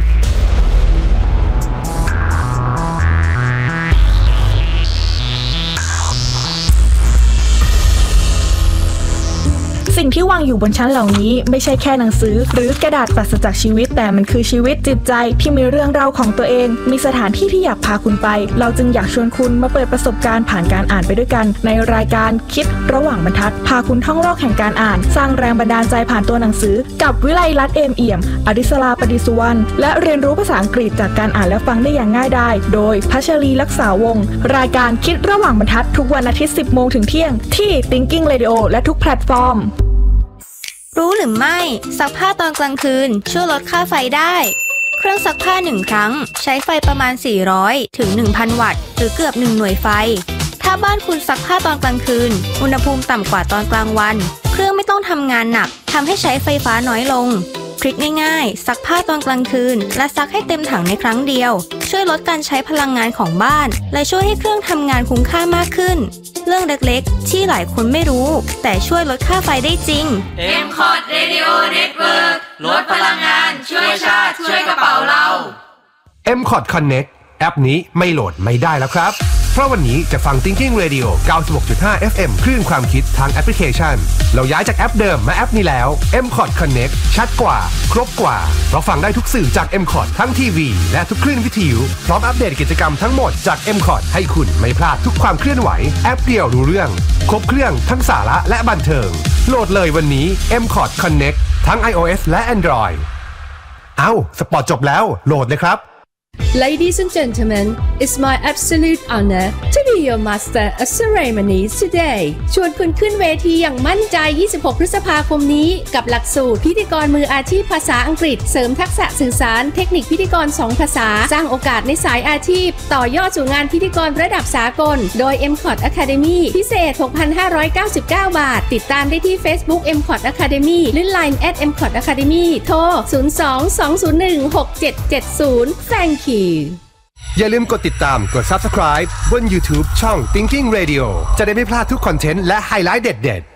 สิ่งที่วางอยู่บนชั้นเหล่านี้ไม่ใช่แค่หนังสือหรือกระดาษปราศจากชีวิตแต่มันคือชีวิตจิตใจที่มีเรื่องราวของตัวเองมีสถานที่ที่อยากพาคุณไปเราจึงอยากชวนคุณมาเปิดประสบการณ์ผ่านการอ่านไปด้วยกันในรายการคิดระหว่างบรรทัดพาคุณท่องโลกแห่งการอ่านสร้างแรงบันดาลใจผ่านตัวหนังสือกับวิไลลัตน์เอมเอี่ยมอดิศราปดิสุวรรณและเรียนรู้ภาษาอังกฤษจากการอ่านและฟังได้อย่างง่ายดายโดยพัชรีลักษาวงศ์รายการคิดระหว่างบรรทัดทุกวันอาทิตย์ สิบโมงถึงเที่ยงที่ Thinking Radio และทุกแพลตฟอร์มรู้หรือไม่ซักผ้าตอนกลางคืนช่วยลดค่าไฟได้เครื่องซักผ้าหนึ่งครั้งใช้ไฟประมาณสี่ร้อยถึง หนึ่งพัน วัตต์หรือเกือบหนึ่งหน่วยไฟถ้าบ้านคุณซักผ้าตอนกลางคืนอุณหภูมิต่ำกว่าตอนกลางวันเครื่องไม่ต้องทำงานหนักทำให้ใช้ไฟฟ้าน้อยลงทริคง่ายๆซักผ้าตอนกลางคืนและซักให้เต็มถังในครั้งเดียวช่วยลดการใช้พลังงานของบ้านและช่วยให้เครื่องทำงานคุ้มค่ามากขึ้นเรื่องเล็กๆที่หลายคนไม่รู้แต่ช่วยลดค่าไฟได้จริงเอ็ม คอร์ด Radio Network ลดพลังงานช่วยชาติช่วยกระเป๋าเราเอ็ม คอร์ด Connect แอปนี้ไม่โหลดไม่ได้แล้วครับเพราะวันนี้จะฟัง Thinking Radio เก้าสิบหกจุดห้า เอฟ เอ็ม คลื่นความคิดทางแอปพลิเคชันเราย้ายจากแอปเดิมมาแอปนี้แล้ว เอ็ม คอร์ด Connect ชัดกว่าครบกว่าเราฟังได้ทุกสื่อจาก เอ็ม คอร์ด ทั้งทีวีและทุกคลื่นวิทยุพร้อมอัปเดตกิจกรรมทั้งหมดจาก เอ็ม คอร์ด ให้คุณไม่พลาดทุกความเคลื่อนไหวแอปเดียวรู้เรื่องครบเครื่องทั้งสาระและบันเทิงโหลดเลยวันนี้ เอ็ม คอร์ด Connect ทั้ง iOS และ Android เอ้าสปอร์ตจบแล้วโหลดเลยครับ Ladies and gentlemen, it's my absolute honor to be your master of ceremonies today. ชวนคุณขึ้นเวทีอย่างมั่นใจยี่สิบหกพฤษภาคมนี้กับหลักสูตรพิธีกรมืออาชีพภาษาอังกฤษเสริมทักษะสื่อสารเทคนิคพิธีกรสองภาษาสร้างโอกาสในสายอาชีพต่อยอดสู่งานพิธีกรระดับสากลโดย เอ็ม คอร์ด Academy พิเศษ หกพันห้าร้อยเก้าสิบเก้า บาทติดตามได้ที่ Facebook เอ็ม คอร์ด Academy หรือ ไลน์ แอท เอ็ม คอร์ด Academy โทร ศูนย์ สอง สอง ศูนย์ หนึ่ง หก เจ็ด เจ็ด ศูนย์ Thank you อย่าลืมกดติดตามกด Subscribe บน YouTube ช่อง Thinking Radio จะได้ไม่พลาดทุกคอนเทนต์และไฮไลท์เด็ดๆ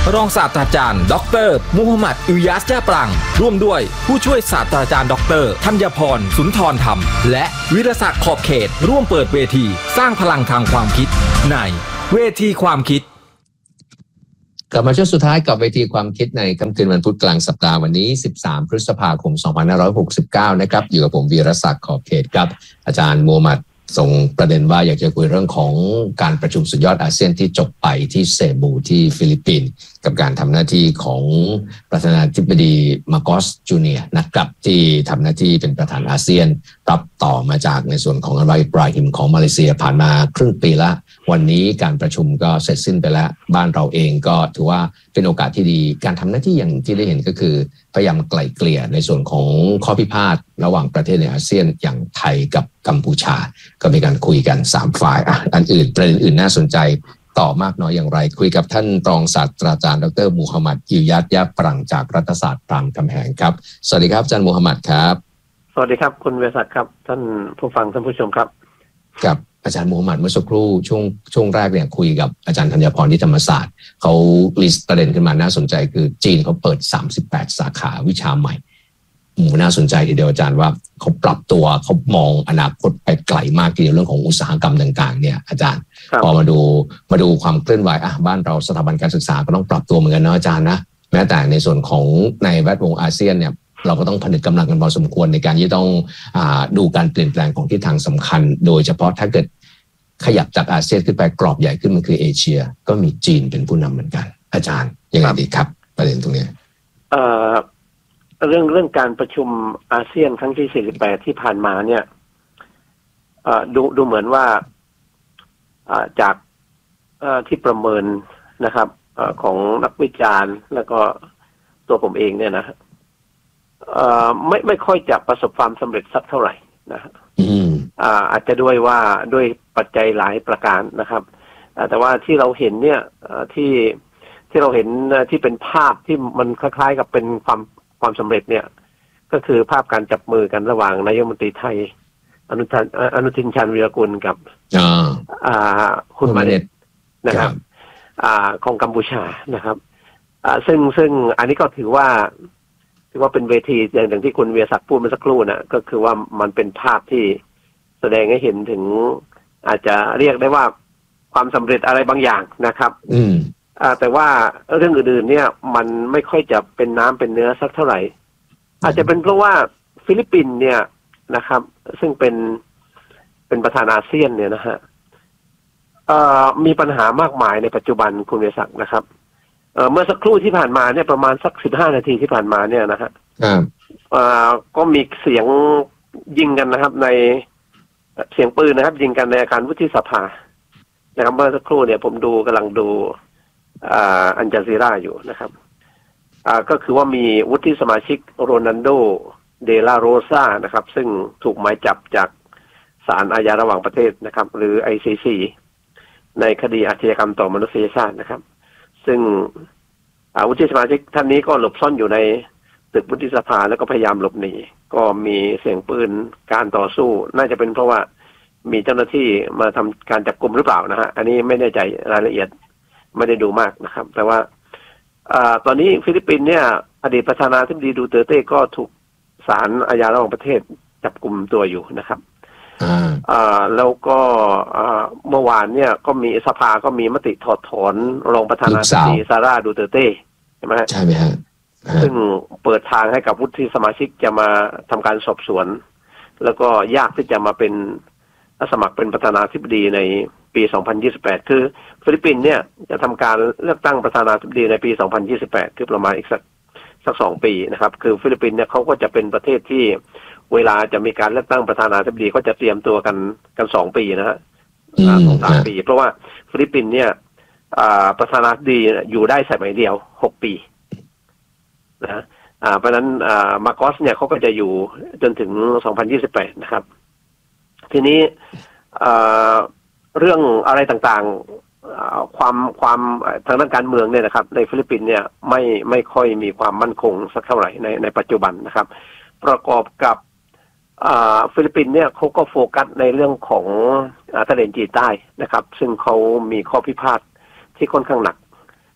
รองศาสตราจารย์ดรมูฮัมหมัดอิลยาสจ้าปรังร่วมด้วยผู้ช่วยศาสตราจารย์ดรธัญพรสุนทรธรรมและวิรศักดิ์ขอบเขตร่วมเปิดเวทีสร้างพลังทางความคิดในเวทีความคิดกลับมาช่วงสุดท้ายกับเวทีความคิดในค่ำคืนวันพุธกลางสัปดาห์วันนี้สิบสามพฤษภาคมสองพันห้าร้อยหกสิบเก้านะครับอยู่กับผมวีรศักดิ์ขอบเขตครับอาจารย์มูฮัมหมัดส่งประเด็นว่าอยากจะคุยเรื่องของการประชุมสุดยอดอาเซียนที่จบไปที่เซบูที่ฟิลิปปินส์กับการทำหน้าที่ของประธานาธิบดีมาโกสจูเนียร์นะครับที่ทำหน้าที่เป็นประธานอาเซียนรับต่อมาจากในส่วนของอันวาอิบราฮิมของมาเลเซียผ่านมาครึ่งปีละวันนี้การประชุมก็เสร็จสิ้นไปแล้วบ้านเราเองก็ถือว่าเป็นโอกาสที่ดีการทำหน้าที่อย่างที่ได้เห็นก็คือพยายามไกล่เกลี่ยในส่วนของข้อพิพาทระหว่างประเทศในอาเซียนอย่างไทยกับกัมพูชาก็มีการคุยกันสามฝ่ายอ่ะอันอื่นประเด็นอื่นน่าสนใจต่อมากน้อยอย่างไรคุยกับท่านรองศาสตราจารย์ดรมูฮัมหมัดอิลยาสยะปรังจากรัฐศาสตร์รามคำแหงครับสวัสดีครับอาจารย์มูฮัมหมัดครับสวัสดีครับคุณเวสักครับท่านผู้ฟังท่านผู้ชมครับครับอาจารย์มูฮัมหมัดเมื่อสักครู่ช่วงช่วงแรกเนี่ยคุยกับอาจารย์ธัญพรที่ธรรมศาสตร์เขาลิสต์ประเด็นขึ้นมาน่าสนใจคือจีนเขาเปิดสามสิบแปดสาขาวิชาใหม่อืมน่าสนใจทีเดียวอาจารย์ว่าเขาปรับตัวเขามองอนาคตไปไกลมากทีเดียวเรื่องของอุตสาหกรรมต่างๆเนี่ยอาจารย์พอมาดูมาดูความเคลื่อนไหวอ่ะบ้านเราสถาบันการศึกษาก็ต้องปรับตัวเหมือนกันเนาะอาจารย์นะแม้แต่ในส่วนของในแวดวงอาเซียนเนี่ยเราก็ต้องผนึกกำลังกันพอสมควรในการที่ต้องอ่าดูการเปลี่ยนแปลงของทิศทางสำคัญโดยเฉพาะถ้าเกิดขยับจากอาเซียนขึ้นไปกรอบใหญ่ขึ้นมันคือเอเชียก็มีจีนเป็นผู้นำเหมือนกันอาจารย์ยังไงดีครับประเด็นตรงนี้เอ่อเรื่องเรื่องการประชุมอาเซียนครั้งที่สี่สิบแปดที่ผ่านมาเนี่ยเอ่อดูดูเหมือนว่าอ่าจากเอ่อที่ประเมินนะครับเอ่อของนักวิจารณ์แล้วก็ตัวผมเองเนี่ยนะเอ่อไม่ไม่ค่อยจะประสบความสำเร็จสักเท่าไหร่นะอ่าอาจจะด้วยว่าด้วยปัจจัยหลายประการนะครับแต่ว่าที่เราเห็นเนี่ยที่ที่เราเห็นที่เป็นภาพที่มันคล้ายๆกับเป็นความความสำเร็จเนี่ยก็คือภาพการจับมือกันระหว่างนายกรัฐมนตรีไทยอนุทินอนุทินชาญวีรกุลกับอ่าคุณมาเน็ตนะครับอ่าของกัมพูชานะครับอ่าซึ่งซึ่งอันนี้ก็ถือว่าถือว่าเป็นเวทีอย่างที่คุณเวียศักดิ์พูดเมื่อสักครู่นะก็คือว่ามันเป็นภาพที่แสดงให้เห็นถึงอาจจะเรียกได้ว่าความสำเร็จอะไรบางอย่างนะครับอืมอ่าแต่ว่าเรื่องอื่นๆเนี่ยมันไม่ค่อยจะเป็นน้ำเป็นเนื้อสักเท่าไหร่อาจจะเป็นเพราะว่าฟิลิปปินส์เนี่ยนะครับซึ่งเป็นเป็นประธานอาเซียนเนี่ยนะฮะเอ่อมีปัญหามากมายในปัจจุบันคุณเวียศักดิ์นะครับเอ่อเมื่อสักครู่ที่ผ่านมาเนี่ยประมาณสักสิบห้านาทีที่ผ่านมาเนี่ยนะฮะอ่าอ่าก็มีเสียงยิงกันนะครับในเสียงปืนนะครับยิงกันในอาคารวุฒิสภานะครับเมื่อสักครู่เนี่ยผมดูกำลังดูอ่าอันจาซีราอยู่นะครับอ่าก็คือว่ามีวุฒิสมาชิกโรนัลโดเดลาโรซานะครับซึ่งถูกหมายจับจากศาลอาญาระหว่างประเทศนะครับหรือ ไอ ซี ซี ในคดีอาชญากรรมต่อมนุษยชาตินะครับซึ่งวุฒิสมาชิกท่านนี้ก็หลบซ่อนอยู่ในตึกวุฒิสภาแล้วก็พยายามหลบหนีก็มีเสียงปืนการต่อสู้น่าจะเป็นเพราะว่ามีเจ้าหน้าที่มาทำการจับกุมหรือเปล่านะฮะอันนี้ไม่แน่ใจรายละเอียดไม่ได้ดูมากนะครับแต่ว่าอ่าตอนนี้ฟิลิปปินส์เนี่ยอดีตประธานาธิบดีดูเตอร์เต้ก็ถูกศาลอาญาระหว่างประเทศจับกุมตัวอยู่นะครับอ่าแล้วก็อ่าเมื่อวานเนี่ยก็มีสภาก็มีมติถอดถอนรองประธานาธิบดีซาร่าดูเตอร์เต้ใช่ไหมใช่ไหมฮะซึ่งเปิดทางให้กับวุฒิสมาชิกจะมาทำการสอบสวนแล้วก็ยากที่จะมาเป็นสมัครเป็นประธานาธิบดีในปีสองพันยี่สิบแปดคือฟิลิปปินส์เนี่ยจะทำการเลือกตั้งประธานาธิบดีในปีสองพันยี่สิบแปดคือประมาณอีกสักสักสองปีนะครับคือฟิลิปปินส์เนี่ยเขาก็จะเป็นประเทศที่เวลาจะมีการเลือกตั้งประธานาธิบดีก็จะเตรียมตัวกันกันสองปีนะฮะสองสามปีเพราะว่าฟิลิปปินส์เนี่ยประธานาธิบดีอยู่ได้สมัยเดียวหกปีนะอ่าเพราะฉะนั้นอ่ามาโกสเนี่ยเขาก็จะอยู่จนถึงสองพันยี่สิบแปดนะครับทีนี้อ่าเรื่องอะไรต่างๆความความทางด้านการเมืองเนี่ยนะครับในฟิลิปปินส์เนี่ยไม่ไม่ค่อยมีความมั่นคงสักเท่าไหร่ในในปัจจุบันนะครับประกอบกับอ่าฟิลิปปินส์เนี่ยเขาก็โฟกัสในเรื่องของทะเลจีนใต้นะครับซึ่งเขามีข้อพิพาทที่ค่อนข้างหนัก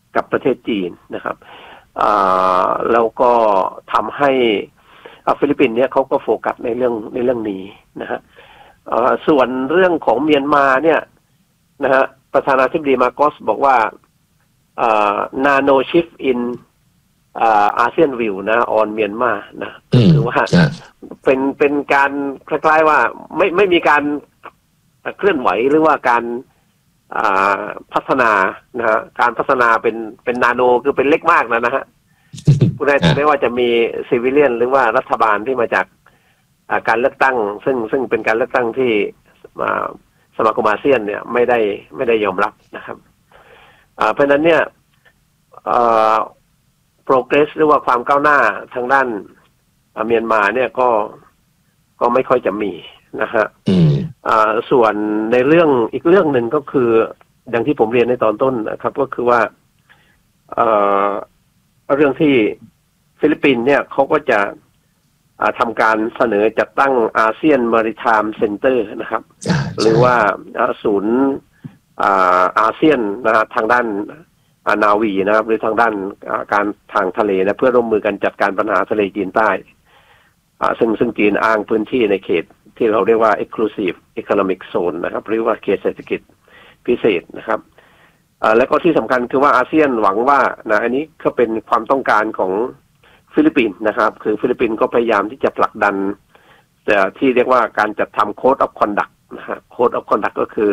กับประเทศจีนนะครับแล้วก็ทำให้ฟิลิปปินส์เนี่ยเขาก็โฟกัสในเรื่องในเรื่องนี้นะฮะส่วนเรื่องของเมียนมาเนี่ยนะฮะประธานาธิบดีมาโกสบอกว่า nano shift in อาเซียนวิวนะ on เมียนมานะคือว่าเป็นเป็นการคล้ายๆว่าไม่ไม่มีการเคลื่อนไหวหรือว่าการพัฒนานะฮะการพัฒนาเป็นเป็นนาโนคือเป็นเล็กมากนะนะฮะผู้ใดไม่ว่าจะมีซิวิเลียนหรือว่ารัฐบาลที่มาจากการเลือกตั้งซึ่งซึ่งเป็นการเลือกตั้งที่สมาคมอาเซียนเนี่ยไม่ได้ไม่ได้ยอมรับนะครับเพราะฉะนั้นเนี่ยprogress หรือว่าความก้าวหน้าทางด้านเมียนมาเนี่ยก็ก็ไม่ค่อยจะมีนะฮะส่วนในเรื่องอีกเรื่องหนึ่งก็คืออย่างที่ผมเรียนในตอนต้นนะครับก็คือว่าเอ่อเรื่องที่ฟิลิปปินส์เนี่ยเขาก็จะทำการเสนอจัดตั้งอาเซียนมาริไทม์เซ็นเตอร์นะครับหรือว่าศูนย์อาเซียนนะฮะทางด้านนาวีนะครับหรือทางด้านการทางทะเลนะเพื่อร่วมมือกันจัดการปัญหาทะเลจีนใต้ซึ่งซึ่งจีนอ้างพื้นที่ในเขตที่เราเรียกว่า exclusive economic zone นะครับหรือว่าเขตเศรษฐกิจพิเศษนะครับแล้วก็ที่สำคัญคือว่าอาเซียนหวังว่านะอันนี้ก็เป็นความต้องการของฟิลิปปินส์นะครับคือฟิลิปปินส์ก็พยายามที่จะผลักดันแต่ที่เรียกว่าการจัดทำ Code of Conduct นะฮะ Code of Conduct ก็คื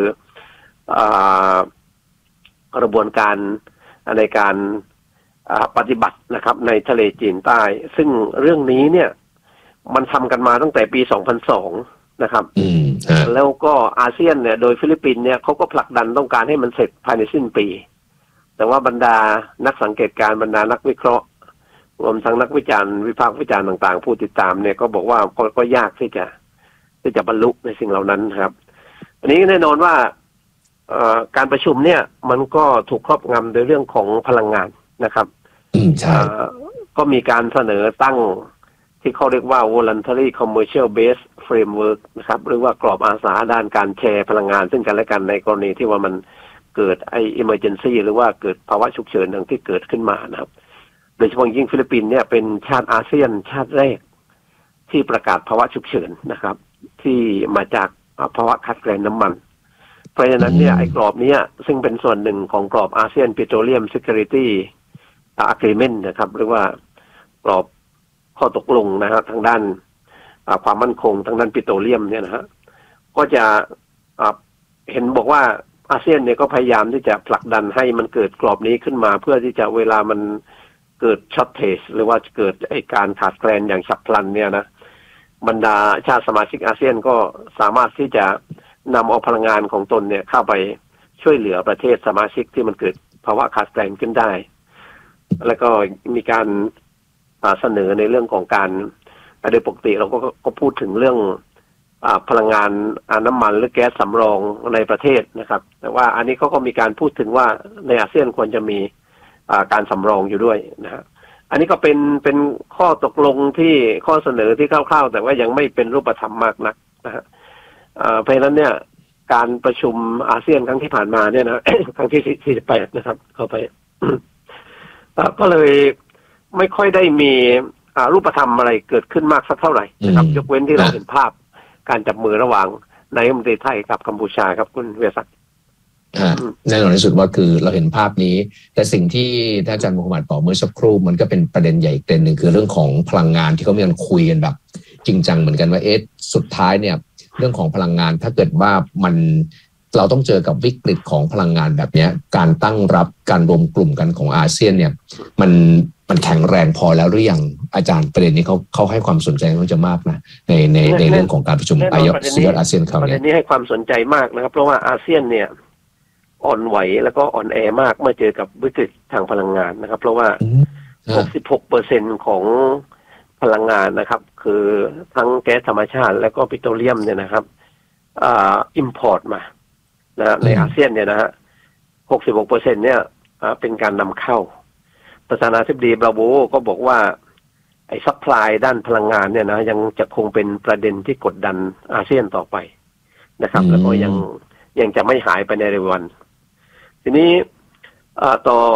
อกระบวนการในการปฏิบัตินะครับในทะเลจีนใต้ซึ่งเรื่องนี้เนี่ยมันทำกันมาตั้งแต่ปีสองพันสองนะครับแล้วก็อาเซียนเนี่ยโดยฟิลิปปินส์เนี่ยเขาก็ผลักดันต้องการให้มันเสร็จภายในสิ้นปีแต่ว่าบรรดานักสังเกตการณ์บรรดานักวิเคราะห์รวมทั้งนักวิจารณ์วิพากษ์วิจารณ์ต่างๆผู้ติดตามเนี่ยก็บอกว่าก็ก็ยากที่จะที่จะบรรลุในสิ่งเหล่านั้นครับอันนี้แน่นอนว่าการประชุมเนี่ยมันก็ถูกครอบงำโดยเรื่องของพลังงานนะครับก็มีการเสนอตั้งที่เขาเรียกว่า voluntary commercial based framework นะครับหรือว่ากรอบอาสาด้านการแชร์พลังงานซึ่งกันและกันในกรณีที่ว่ามันเกิดไอ้ emergency หรือว่าเกิดภาวะฉุกเฉินอย่างที่เกิดขึ้นมานะครับโดยเฉพาะยิ่งฟิลิปปินส์เนี่ยเป็นชาติอาเซียนชาติแรกที่ประกาศภาวะฉุกเฉินนะครับที่มาจากภาวะขาดแคลนน้ำมันเพราะฉะนั้นเนี่ยไอ้กรอบนี้ซึ่งเป็นส่วนหนึ่งของกรอบอาเซียน Petroleum Security Agreement นะครับหรือว่ากรอบข้อตกลงนะฮะทางด้านความมั่นคงทางด้านปิโตรเลียมเนี่ยนะฮะก็จะเห็นบอกว่าอาเซียนเนี่ยก็พยายามที่จะผลักดันให้มันเกิดกรอบนี้ขึ้นมาเพื่อที่จะเวลามันเกิดช็อตเทจหรือว่าเกิดไอ้การขาดแคลนอย่างฉับพลันเนี่ยนะบรรดาชาติสมาชิกอาเซียนก็สามารถที่จะนำเอาพลังงานของตนเนี่ยเข้าไปช่วยเหลือประเทศสมาชิกที่มันเกิดภาวะขาดแคลนขึ้นได้แล้วก็มีการเสนอในเรื่องของการโดยปกติเราก็ก็พูดถึงเรื่องพลังงานน้ำมันหรือแก๊สสำรองในประเทศนะครับแต่ว่าอันนี้เขาก็มีการพูดถึงว่าในอาเซียนควรจะมีการสำรองอยู่ด้วยนะฮะอันนี้ก็เป็นเป็นข้อตกลงที่ข้อเสนอที่คร่าวๆแต่ว่ายังไม่เป็นรูปธรรมมากนักนะฮะเพราะฉะนั้นเนี่ยการประชุมอาเซียนครั้งที่ผ่านมาเนี่ยนะ ครั้งที่สี่สิบแปดนะครับเข้าไป ก็เลยไม่ค่อยได้มีรูปธรรมอะไรเกิดขึ้นมากสักเท่าไหร่นะครับยกเว้นที่เราเห็นภาพการจับมือระหว่างนายกรัฐมนตรีไทยกับกัมพูชาครับคุณเวียศักดิ์แน่นอนที่สุดว่าคือเราเห็นภาพนี้แต่สิ่งที่ท่านอาจารย์มูฮัมหมัดบอกเมื่อสักครู่มันก็เป็นประเด็นใหญ่อีกประเด็นหนึ่งคือเรื่องของพลังงานที่เขามีการคุยกันแบบจริงจังเหมือนกันว่าเอ๊ะสุดท้ายเนี่ยเรื่องของพลังงานถ้าเกิดว่ามันเราต้องเจอกับวิกฤตของพลังงานแบบนี้การตั้งรับการรวมกลุ่มกันของอาเซียนเนี่ยมันมันแข็งแรงพอแล้วหรือยังอาจารย์ประเด็นนี้เขาเขาให้ความสนใจมันจะมากนะในในในเรื่องของการประชุมอายสุดยอดอาเซียนคราวนี้ประเด็นนี้ให้ความสนใจมากนะครับเพราะว่าอาเซียนเนี่ยอ่อนไหวแล้วก็อ่อนแอมากเมื่อเจอกับวิกฤตทางพลังงานนะครับเพราะว่า หกสิบหกเปอร์เซ็นต์ ของพลังงานนะครับคือทั้งแก๊สธรรมชาติและก็ปิโตรเลียมเนี่ยนะครับอ่าอิมพอร์ตมานะในอาเซียนเนี่ยนะฮะ หกสิบหกเปอร์เซ็นต์ เนี่ยเป็นการนำเข้าประธานาธิบดีบราโวก็บอกว่าไอ้ซัพพลายด้านพลังงานเนี่ยนะยังจะคงเป็นประเด็นที่กดดันอาเซียนต่อไปนะครับแล้วก็ยังยังจะไม่หายไปในเร็ววันทีนี้ต่อ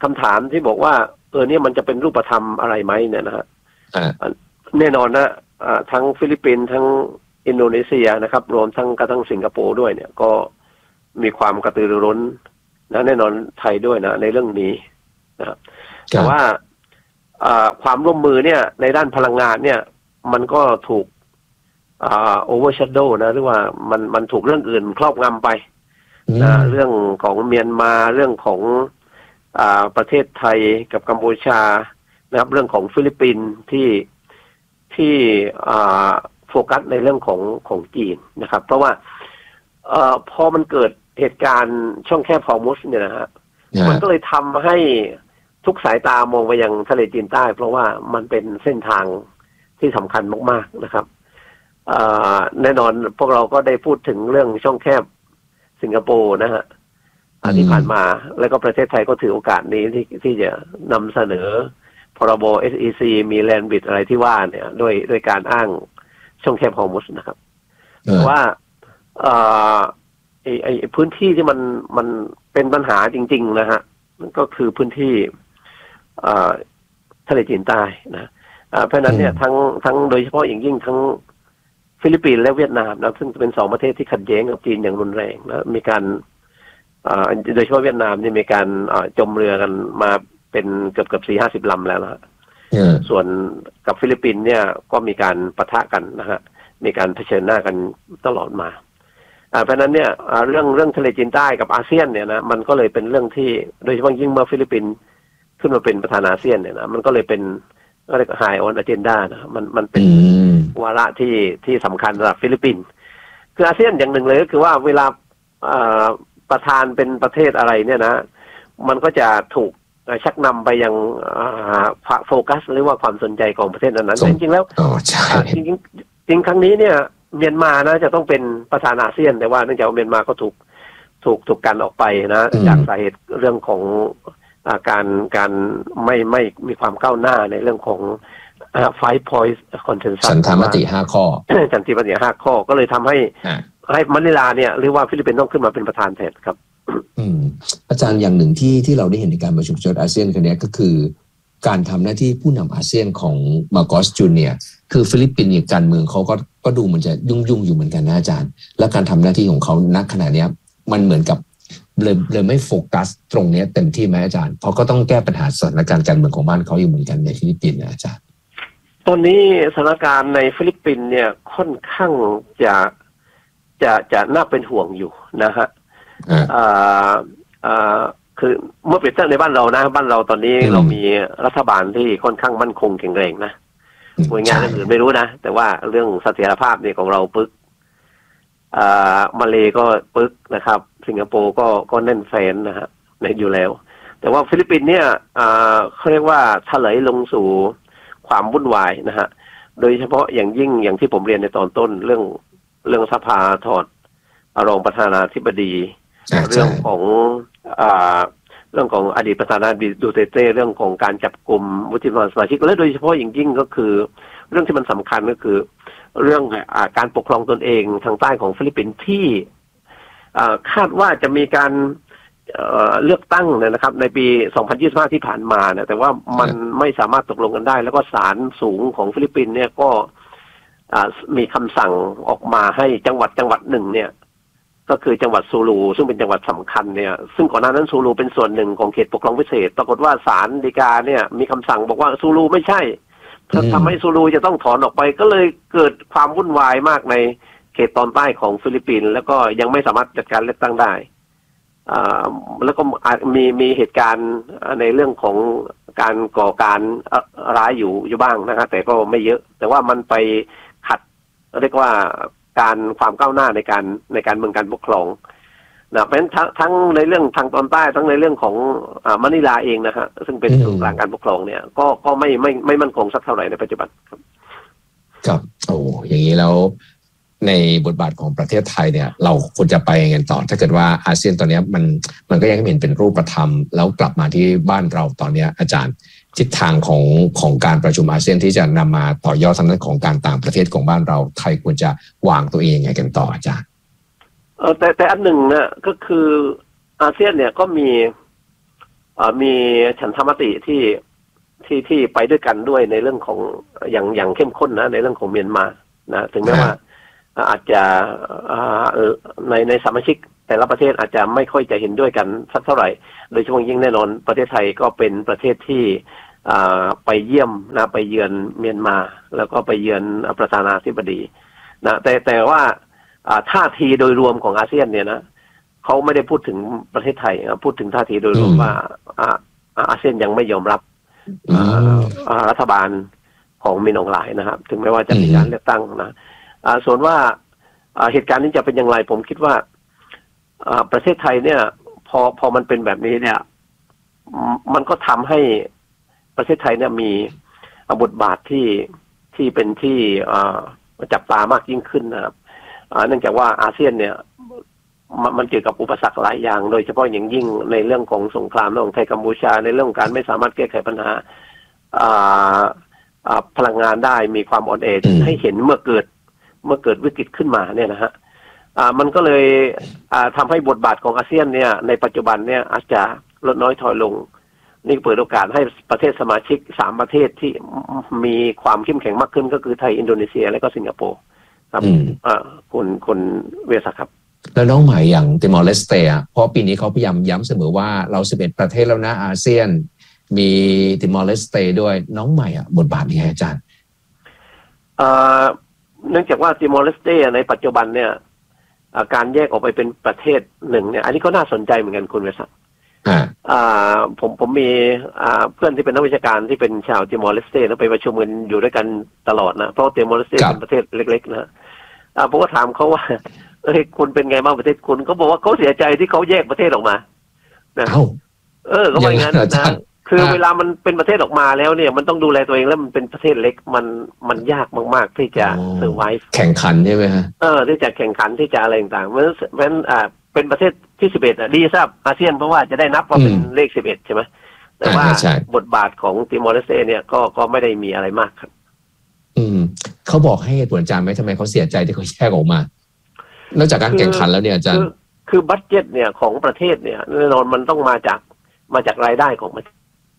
คำถามที่บอกว่าเออเนี่ยมันจะเป็นรูปธรรมอะไรไหมเนี่ยนะฮะแน่นอนนะทั้งฟิลิปปินส์ทั้งอินโดนีเซียนะครับรวมทั้งกระทั่งสิงคโปร์ด้วยเนี่ยก็มีความกระตือรือร้นนะแน่นอนไทยด้วยนะในเรื่องนี้นะครับแต่ว่าความร่วมมือเนี่ยในด้านพลังงานเนี่ยมันก็ถูกโอเวอร์ชัดโดว์นะหรือว่ามันมันถูกเรื่องอื่นครอบงำไปนะเรื่องของเมียนมาเรื่องของอ่าประเทศไทยกับกัมพูชานะครับเรื่องของฟิลิปปินส์ที่ที่อ่าโฟกัสในเรื่องของของจีนนะครับเพราะว่าเอ่อพอมันเกิดเหตุการณ์ช่องแคบฮอร์มุซเนี่ยนะฮะ yeah. มันก็เลยทำให้ทุกสายตามองไปยังทะเลจีนใต้เพราะว่ามันเป็นเส้นทางที่สำคัญมากๆนะครับแน่นอนพวกเราก็ได้พูดถึงเรื่องช่องแคบสิงคโปร์นะฮะที่ผ่านมาแล้วก็ประเทศไทยก็ถือโอกาสนี้ที่ที่จะนำเสนอพรบ เอส อี ซี มีแลนด์บิดอะไรที่ว่าเนี่ยด้วยด้วยการอ้างช่องแคบฮอร์มุซนะครับเพราะว่าไอ้ไอ้พื้นที่ที่มันมันเป็นปัญหาจริงๆนะฮะก็คือพื้นที่ทะเลจีนใต้นะเพราะนั้นเนี่ยทั้งทั้งโดยเฉพาะอย่างยิ่งทั้งฟิลิปปินส์และเวียดนามนะซึ่งเป็นสองประเทศที่ขัดแย้งกับจีนอย่างรุนแรงนะมีการโดยเฉพาะเวียดนามนี่มีการจมเรือกันมาเป็นเกือบเกือบสี่ห้าสิบลำแล้วนะฮะ yeah. ส่วนกับฟิลิปปินส์เนี่ยก็มีการปะทะกันนะฮะมีการเผชิญหน้ากันตลอดมาเพราะนั้นเนี่ยเรื่องเรื่องทะเลจีนใต้กับอาเซียนเนี่ยนะมันก็เลยเป็นเรื่องที่โดยเฉพาะยิ่งเมื่อฟิลิปปินส์ขึ้นมาเป็นประธานอาเซียนเนี่ยนะมันก็เลยเป็นก็เรียก High on Agenda นะมันมันเป็นวาระที่ที่สำคัญสำหรับฟิลิปปินส์คืออาเซียนอย่างหนึ่งเลยก็คือว่าเวลาประธานเป็นประเทศอะไรเนี่ยนะมันก็จะถูกชักนำไปยังโฟกัสหรือว่าความสนใจของประเทศนั้นๆจริงๆแล้วจริงๆจริงครั้งนี้เนี่ยเมียนมานะจะต้องเป็นประธานอาเซียนแต่ว่าเนื่องจากว่าเมียนมาก็ถูกถูกถูกกันออกไปนะจากสาเหตุเรื่องของการการไม่ไม่มีความก้าวหน้าในเรื่องของ five point consensus สันธามติห้าข้อสันธามติห้าข้อก็เลยทำให้ให้มะนิลาเนี่ยหรือว่าฟิลิปปินส์ต้องขึ้นมาเป็นประธานแทนครับอืมอาจารย์อย่างหนึ่งที่ที่เราได้เห็นในการประชุมชนอาเซียนครั้งนี้ก็คือการทำหน้าที่ผู้นำอาเซียนของมาโกสจูเนียร์คือฟิลิปปินส์การเมืองเขาก็ก็ดูมันจะยุ่งยุ่งอยู่เหมือนกันนะอาจารย์และการทำหน้าที่ของเขาณขณะนี้มันเหมือนกับเลยเลยไม่โฟกัสตรงนี้เต็มที่ไหมอาจารย์เพราะก็ต้องแก้ปัญหาสถานการณ์การเมืองของบ้านเขาอยู่เหมือนกันในฟิลิปปินส์นะอาจารย์ตอนนี้สถานการณ์ในฟิลิปปินส์เนี่ยค่อนข้างจะจะจะน่าเป็นห่วงอยู่นะฮะอ่าอ่าคือเมื่อเปรียบเทียบในบ้านเรานะบ้านเราตอนนี้เรามีรัฐบาลที่ค่อนข้างมั่นคงแข็งแรงนะหน่วยงานอื่นไม่รู้นะแต่ว่าเรื่องเสถียรภาพเนี่ยของเราปึ๊กอ่ามาเลก็ปึ๊กนะครับสิงคโปร์ก็ก็แน่นแฟนนะฮะในอยู่แล้วแต่ว่าฟิลิปปินส์เนี่ยอ่าเขาเรียกว่าถลายลงสู่ความวุ่นวายนะฮะโดยเฉพาะอย่างยิ่งอย่างที่ผมเรียนในตอนต้นเรื่องเรื่องสภาถอดรองประธานาธิบดีเรื่องของอ่าเรื่องของอดีตประธานาธิบดีดูเตเต้เรื่องของการจับกลุ่มวุฒิสมาชิกและโดยเฉพาะอย่างยิ่งก็คือเรื่องที่มันสำคัญก็คือเรื่องอ่าการปกครองตนเองทางใต้ของฟิลิปปินส์ที่อ่าคาดว่าจะมีการเอ่อเลือกตั้งเนี่ยนะครับในปีสองพันยี่สิบห้าที่ผ่านมาเนี่ยแต่ว่ามันไม่สามารถตกลงกันได้แล้วก็ศาลสูงของฟิลิปปินส์เนี่ยก็อ่ามีคำสั่งออกมาให้จังหวัดจังหวัดหนึ่งเนี่ยก็คือจังหวัดซูลูซึ่งเป็นจังหวัดสำคัญเนี่ยซึ่งก่อนหน้านั้นซูลูเป็นส่วนหนึ่งของเขตปกครองพิเศษปรากฏว่าศาลฎีกาเนี่ยมีคำสั่งบอกว่าซูลูไม่ใช่ทำให้ซูลูจะต้องถอนออกไปก็เลยเกิดความวุ่นวายมากในเขตตอนใต้ของฟิลิปปินส์แล้วก็ยังไม่สามารถจัดการเลือกตั้งได้อ่าแล้วก็มีมีเหตุการณ์ในเรื่องของการก่อการร้ายอยู่อยู่บ้างนะครับแต่ก็ไม่เยอะแต่ว่ามันไปขัดเรียกว่าการความก้าวหน้าในการในการเมืองการปกครองนะเพราะฉะนั้นทั้งในเรื่องทางตอนใต้ทั้งในเรื่องของอ่ามะนิลาเองนะฮะซึ่งเป็นศูนย์กลางการปกครองเนี่ยก็ก็ไม่ไม่ไม่มั่นคงสักเท่าไหร่ในปัจจุบันครับครับโอ้อย่างนี้แล้วในบทบาทของประเทศไทยเนี่ยเราควรจะไปกันต่อถ้าเกิดว่าอาเซียนตอนนี้มันมันก็ยังไม่เห็นเป็นรูปธรรมแล้วกลับมาที่บ้านเราตอนนี้อาจารย์ทิศทางของของการประชุมอาเซียนที่จะนำมาต่อยอดทางด้านของการต่างประเทศของบ้านเราไทยควรจะวางตัวเองยังไงกันต่ออาจารย์เออแต่แต่อันหนึ่งเนี่ยก็คืออาเซียนเนี่ยก็มีมีฉันทามติที่ที่ที่ไปด้วยกันด้วยในเรื่องของอย่างอย่างเข้มข้นนะในเรื่องของเมียนมานะถึงแม้ว่าอาจจะในในสมาชิกแต่ละประเทศอาจจะไม่ค่อยจะเห็นด้วยกันสักเท่าไหร่โดยเฉพาะยิ่งแน่นอนประเทศไทยก็เป็นประเทศที่ไปเยี่ยมนะไปเยือนเมียนมาแล้วก็ไปเยือนประธานาธิบดีนะแต่แต่ว่าท่าทีโดยรวมของอาเซียนเนี่ยนะเขาไม่ได้พูดถึงประเทศไทยพูดถึงท่าทีโดยรวมว่าอาเซียนยังไม่ยอมรับรัฐบาลของมินอองหลายนะครับถึงแม้ว่าจะมีการเลือกตั้งนะส่วนว่าเหตุการณ์นี้จะเป็นอย่างไรผมคิดว่าประเทศไทยเนี่ยพอพอมันเป็นแบบนี้เนี่ยมันก็ทำให้ประเทศไทยเนี่ยมีบทบาทที่ที่เป็นที่จับตามากยิ่งขึ้นนะครับเนื่องจากว่าอาเซียนเนี่ยมันเกี่ยวกับอุปสรรคหลายอย่างโดยเฉพาะอย่างยิ่งในเรื่องของสงครามระหว่างไทยกัมพูชาในเรื่องการไม่สามารถแก้ไขปัญหาพลังงานได้มีความอ่อนแอให้เห็นเมื่อเกิดเมื่อเกิดวิกฤตขึ้นมาเนี่ยนะฮะมันก็เลยทำให้บทบาทของอาเซียนเนี่ยในปัจจุบันเนี่ยอาจจะลดน้อยถอยลงนี่เปิดโอกาสให้ประเทศสมาชิกสามประเทศที่มีความเข้มแข็งมากขึ้นก็คือไทยอินโดนีเซียและก็สิงคโปร์ครับคุณคุณเวสักครับแล้วน้องใหม่อย่างติมอร์เลสเตย์เพราะปีนี้เขาพยายามย้ำเสมอว่าเราสิบเอ็ดประเทศแล้วนะอาเซียนมีติมอร์เลสเตย์ด้วยน้องใหม่อ่ะบทบาทนี้อาจารย์เนื่องจากว่าติมอร์เลสเตย์ในปัจจุบันเนี่ยการแยกออกไปเป็นประเทศหนึ่งเนี่ยอันนี้ก็น่าสนใจเหมือนกันคุณเวสักผมผมมีเพื่อนที่เป็นนักวิชาการที่เป็นชาวติมอร์เลสเตย์แล้วไปประชุมกันอยู่ด้วยกันตลอดนะเพราะติมอร์เลสเตย์เป็นประเทศเล็กๆนะผมก็ถามเขาว่าเอ้ยคุณเป็นไงบ้างประเทศคุณเขาบอกว่าเขาเสียใจที่เขาแยกประเทศออกมานะเออเขาบอกอย่างนั้นนะคือเวลามันเป็นประเทศออกมาแล้วเนี่ยมันต้องดูแลตัวเองแล้วมันเป็นประเทศเล็กมันมันยากมากๆที่จะเซอร์ไวฟ์แข่งขันใช่ไหมฮะเออที่จะแข่งขันที่จะอะไรต่างๆเพราะฉะนั้นอ่าเป็นประเทศที่สิบเอ็ดอ่ะดีทราบอาเซียนเพราะว่าจะได้นับว่าเป็นเลขสิบเอ็ดใช่ไหมแต่ว่าบทบาทของติมอร์เลสเตย์เนี่ยก็ก็ไม่ได้มีอะไรมากครับอืมเขาบอกให้เหตุผลอาจารย์ไหมทำไมเขาเสียใจที่เขาแยกออกมานอกจากการแข่งขันแล้วเนี่ยอาจารย์คือบัดเจ็ตเนี่ยของประเทศเนี่ยแน่นอนมันต้องมาจากมาจากรายได้ของมัน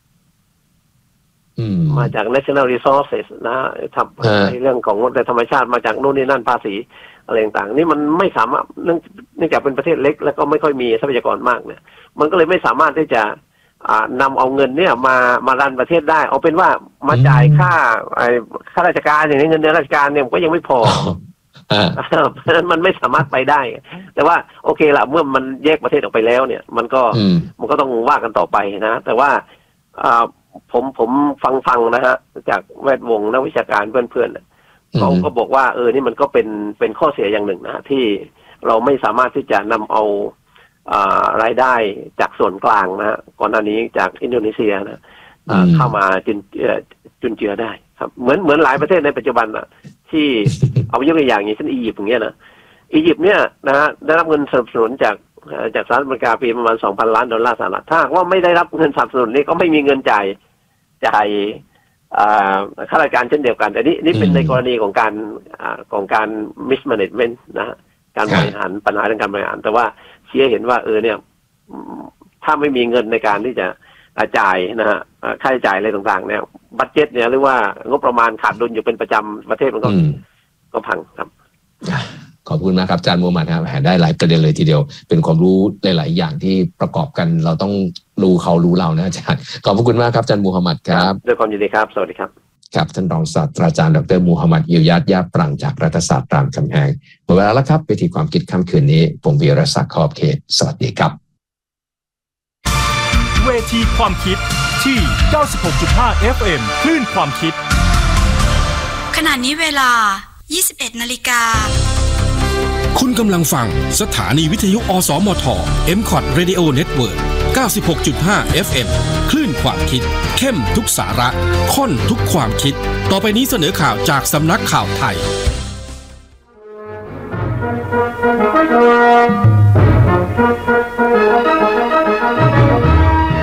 มาจาก national resources นะทำในเรื่องของธรรมชาติมาจากโน่นนี่นั่นภาษีอะไรต่างๆนี่มันไม่สามารถเนื่องเนื่องจากเป็นประเทศเล็กแล้วก็ไม่ค่อยมีทรัพยากรมากเนี่ยมันก็เลยไม่สามารถที่จะนำเอาเงินเนี่ยมามารันประเทศได้เอาเป็นว่ามาจ่ายค่าไอ้ข้าราชการอย่างนี้เงินเดือนราชการเนี่ยก็ยังไม่พอเพราะฉะนั้นมันไม่สามารถไปได้แต่ว่าโอเคละเมื่อมันแยกประเทศออกไปแล้วเนี่ยมันก็มันก็ต้องว่ากันต่อไปนะแต่ว่าผมผมฟังฟังนะฮะจากแวดวงนักวิชาการเพื่อนๆเขาก็บอกว่าเออนี่มันก็เป็นเป็นข้อเสียอย่างหนึ่งนะที่เราไม่สามารถที่จะนำเอารายได้จากส่วนกลางนะฮะก่อนหน้านี้จากอินโดนีเซียนะเข้ามาจุนจุนเจือได้ครับเหมือนเหมือนหลายประเทศในปัจจุบันอ่ะที่เอายกตัวอย่างอย่างเช่นอียิปต์อย่างเงี้ยนะอียิปต์เนี่ยนะฮะได้รับเงินสนับสนุนจากจากสหรัฐอเมริกาปีประมาณ สองพัน ล้านดอลลาร์สหรัฐถ้าว่าไม่ได้รับเงินสนับสนุนนี่ก็ไม่มีเงินจ่ายจ่ายข้าราชการเช่นเดียวกันแต่นี่นี่เป็นในกรณีของการของการ mismanagement นะฮะการบริหารปัญหาเรื่องการบริหารแต่ว่าเชียร์เห็นว่าเออเนี่ยถ้าไม่มีเงินในการที่จะจ่ายนะฮะค่าใช้จ่ายอะไรต่างๆเนี่ยบัดเจ็ตเนี่ยหรือว่างบประมาณขาดดุลอยู่เป็นประจำประเทศมันก็ก็พังครับขอบคุณมากครับอาจารย์มูฮัมหมัดครับได้หลายประเด็นเลยทีเดียวเป็นความรู้หลายๆอย่างที่ประกอบกันเราต้องรู้เขารู้เรานะอาจารย์ขอบคุณมากครับอาจารย์มูฮัมหมัดครับด้วยความยินดีครับสวัสดีครับครับท่านรองศาสตราจารย์ดรมูฮัมหมัดอิลยัตยะปรังจากรัฐศาสตร์รามคำแหงหมดเวลาแล้วครับเวทีความคิดค่ำคืนนี้ผมวีรศักดิ์ขอบเขตสวัสดีครับเวทีความคิดที่ เก้าสิบหกจุดห้า เอฟ เอ็ม คลื่นความคิดขณะนี้เวลา ยี่สิบเอ็ด นาฬิกาคุณกำลังฟังสถานีวิทยุอสมท เอ็ม คอท Radio Network เก้าสิบหกจุดห้า เอฟ เอ็ม คลื่นความคิดเข้มทุกสาระข้นทุกความคิดต่อไปนี้เสนอข่าวจากสำนักข่าวไทยต่อ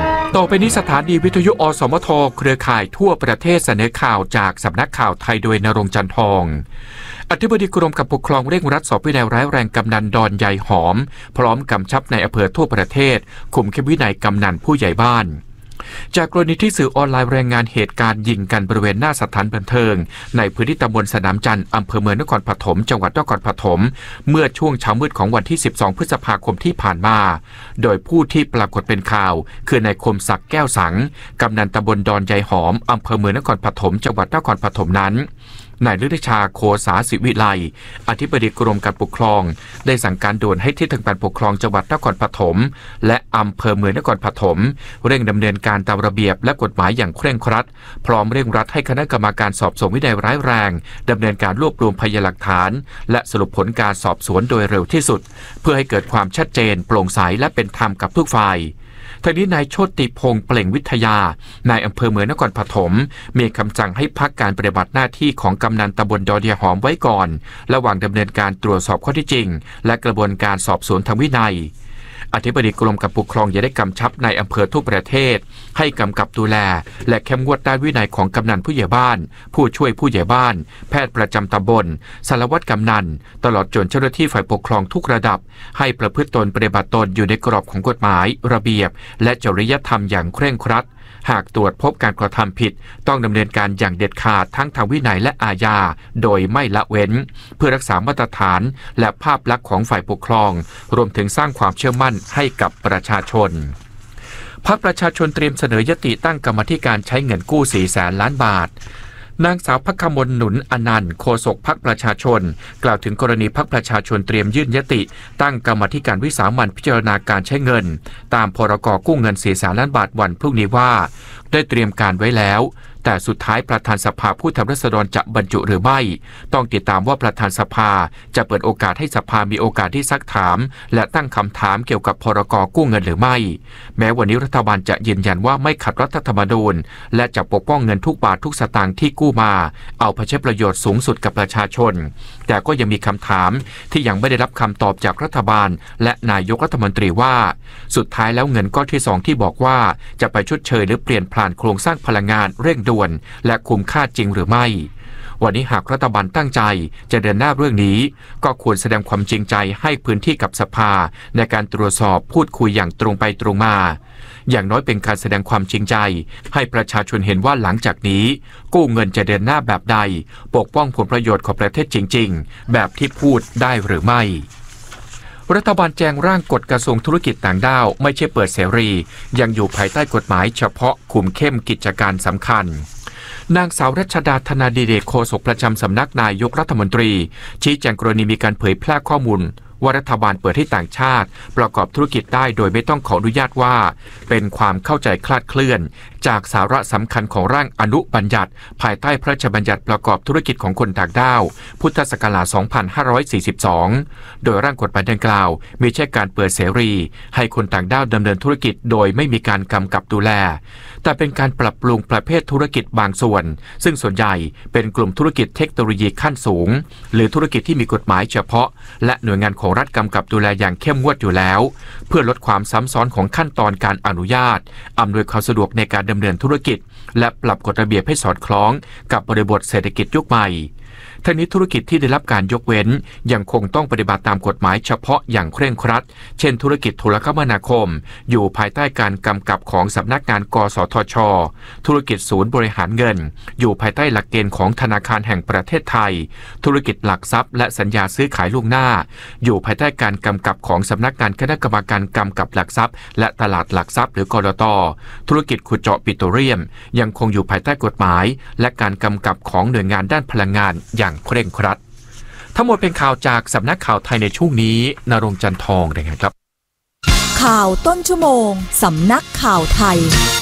ไปนี้สถานีวิทยุอสมทเครือข่ายทั่วประเทศเสนอข่าวจากสำนักข่าวไทยโดยณรงค์จันทองอธิบดีกรมการปกครองเร่งรัดสอบวินัยร้ายแรงกำนันดอนใหญ่หอมพร้อมกำชับในอำเภอทั่วประเทศคุมเข้มวินัยกำนันผู้ใหญ่บ้านจากกรณีที่สื่อออนไลน์รายงานเหตุการณ์ยิงกันบริเวณหน้าสถานบันเทิงในพื้นที่ตำบลสนามจันทร์อำเภอเมืองนครปฐมจังหวัดนครปฐมเมื่อช่วงเช้ามืดของวันที่สิบสองพฤษภาคมที่ผ่านมาโดยผู้ที่ปรากฏเป็นข่าวคือนายคมศักดิ์แก้วสังกำนันตำบลดอนใหญ่หอมอำเภอเมืองนครปฐมจังหวัดนครปฐมนั้นนายฤทธิชาโคสาศิวิไลอธิบดีกรมการปกครองได้สั่งการด่วนให้ที่ทางการปกครองจังหวัดนครปฐมและอำเภอเมืองนครปฐมเร่งดำเนินการตามระเบียบและกฎหมายอย่างเคร่งครัดพร้อมเร่งรัดให้คณะกรรมการสอบสวนวินัยร้ายแรงดำเนินการรวบรวมพยานหลักฐานและสรุปผลการสอบสวนโดยเร็วที่สุดเพื่อให้เกิดความชัดเจนโปร่งใสและเป็นธรรมกับทุกฝ่ายทั้งนี้นายโชติพงษ์เปล่งวิทยานายอำเภอเมืองนครปฐมมีคำสั่งให้พักการปฏิบัติหน้าที่ของกำนันตำบลดอนใหญ่หอมไว้ก่อนระหว่างดำเนินการตรวจสอบข้อเท็จจริงและกระบวนการสอบสวนทางวินัยอธิบดีกรมการปกครองยังได้กำชับในอำเภอทั่วประเทศให้กำกับดูแลและเข้มงวดด้านวินัยของกำนันผู้ใหญ่บ้านผู้ช่วยผู้ใหญ่บ้านแพทย์ประจำตำบลสารวัตรกำนันตลอดจนเจ้าหน้าที่ฝ่ายปกครองทุกระดับให้ประพฤติตนปฏิบัติตนอยู่ในกรอบของกฎหมายระเบียบและจริยธรรมอย่างเคร่งครัดหากตรวจพบการกระทำผิดต้องดำเนินการอย่างเด็ดขาดทั้งทางวินัยและอาญาโดยไม่ละเว้นเพื่อรักษามาตรฐานและภาพลักษณ์ของฝ่ายปกครองรวมถึงสร้างความเชื่อมั่นให้กับประชาชนพรรคประชาชนเตรียมเสนอยติตั้งกรรมธิการใช้เงินกู้สี่แสนล้านบาทนางสาวภัคมลหนุนอนันต์โฆษกพรรคประชาชนกล่าวถึงกรณีพรรคประชาชนเตรียมยื่นยติตั้งกรรมธิการวิสามัญพิจารณาการใช้เงินตามพรกกู้เงินสี่แสนล้านบาทวันพรุ่งนี้ว่าได้เตรียมการไว้แล้วแต่สุดท้ายประธานสภาผู้แทนราษฎรจะบรรจุหรือไม่ต้องติดตามว่าประธานสภาจะเปิดโอกาสให้สภามีโอกาสที่ซักถามและตั้งคำถามเกี่ยวกับพรกกู้เงินหรือไม่แม้วันนี้รัฐบาลจะยืนยันว่าไม่ขัดรัฐธรรมนูญและจะปกป้องเงินทุกบาททุกสตางค์ที่กู้มาเอาไปใช้ประโยชน์สูงสุดกับประชาชนแต่ก็ยังมีคำถามที่ยังไม่ได้รับคำตอบจากรัฐบาลและนายกรัฐมนตรีว่าสุดท้ายแล้วเงินก้อนที่สองที่บอกว่าจะไปชดเชยหรือเปลี่ยนผ่านโครงสร้างพลังงานเร่งด่วนและคุ้มค่าจริงหรือไม่วันนี้หากรัฐบาลตั้งใจจะเดินหน้าเรื่องนี้ก็ควรแสดงความจริงใจให้พื้นที่กับสภาในการตรวจสอบพูดคุยอย่างตรงไปตรงมาอย่างน้อยเป็นการแสดงความจริงใจให้ประชาชนเห็นว่าหลังจากนี้กู้เงินจะเดินหน้าแบบใดปกป้องผลประโยชน์ของประเทศจริงๆแบบที่พูดได้หรือไม่รัฐบาลแจงร่างกฎกระทรวงธุรกิจต่างด้าวไม่ใช่เปิดเสรียังอยู่ภายใต้กฎหมายเฉพาะคุมเข้มกิจการสำคัญนางสาวรัชดาธนาดิเรกโฆษกประจำสำนักนายกรัฐมนตรีชี้แจงกรณีมีการเผยแพร่ข้อมูลว่ารัฐบาลเปิดให้ต่างชาติประกอบธุรกิจได้โดยไม่ต้องขออนุญาตว่าเป็นความเข้าใจคลาดเคลื่อนจากสาระสำคัญของร่างอนุบัญญัติภายใต้พระราชบัญญัติประกอบธุรกิจของคนต่างด้าวพุทธศักราชสองพันห้าร้อยสี่สิบสองโดยร่างกฎหมายดังกล่าวมีแค่การเปิดเสรีให้คนต่างด้าวดำเนินธุรกิจโดยไม่มีการกำกับดูแลแต่เป็นการปรับปรุงประเภทธุรกิจบางส่วนซึ่งส่วนใหญ่เป็นกลุ่มธุรกิจเทคโนโลยีขั้นสูงหรือธุรกิจที่มีกฎหมายเฉพาะและหน่วยงานของรัฐกำกับดูแลอย่างเข้มงวดอยู่แล้วเพื่อลดความซ้ำซ้อนของขั้นตอนการอนุญาตอำนวยความสะดวกในการดำเนินธุรกิจและปรับกฎระเบียบให้สอดคล้องกับบริบทเศรษฐกิจยุคใหม่ทั้งนี้ธุรกิจที่ได้รับการยกเว้นยังคงต้องปฏิบัติตามกฎหมายเฉพาะอย่างเคร่งครัดเช่นธุรกิจโทรคมนาคมอยู่ภายใต้การกำกับของสำนักงานกสทช.ธุรกิจศูนย์บริหารเงินอยู่ภายใต้หลักเกณฑ์ของธนาคารแห่งประเทศไทยธุรกิจหลักทรัพย์และสัญญาซื้อขายล่วงหน้าอยู่ภายใต้การกำกับของสำนักงานคณะกรรมการกำกับหลักทรัพย์และตลาดหลักทรัพย์หรือกลต.ธุรกิจขุดเจาะปิโตรเลียมยังคงอยู่ภายใต้กฎหมายและการกำกับของหน่วยงานด้านพลังงานอย่างเคร่งครัดทั้งหมดเป็นข่าวจากสำนักข่าวไทยในช่วงนี้ณรงค์จันทองนะครับข่าวต้นชั่วโมงสำนักข่าวไทย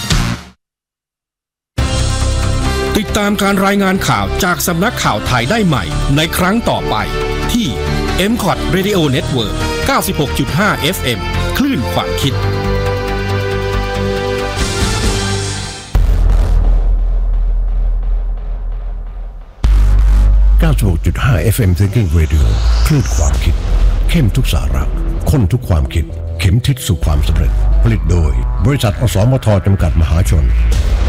ติดตามการรายงานข่าวจากสำนักข่าวไทยได้ใหม่ในครั้งต่อไปที่ เอ็ม คอท Radio Network เก้าสิบหกจุดห้า เอฟ เอ็ม คลื่นความคิดเก้าสิบหกจุดห้า เอฟ เอ็ม Thinking Radio คลื่นความคิดเข้มทุกสาระข้นทุกความคิดเข็มทิศสู่ความสำเร็จผลิตโดยบริษัทอสมทจำกัดมหาชน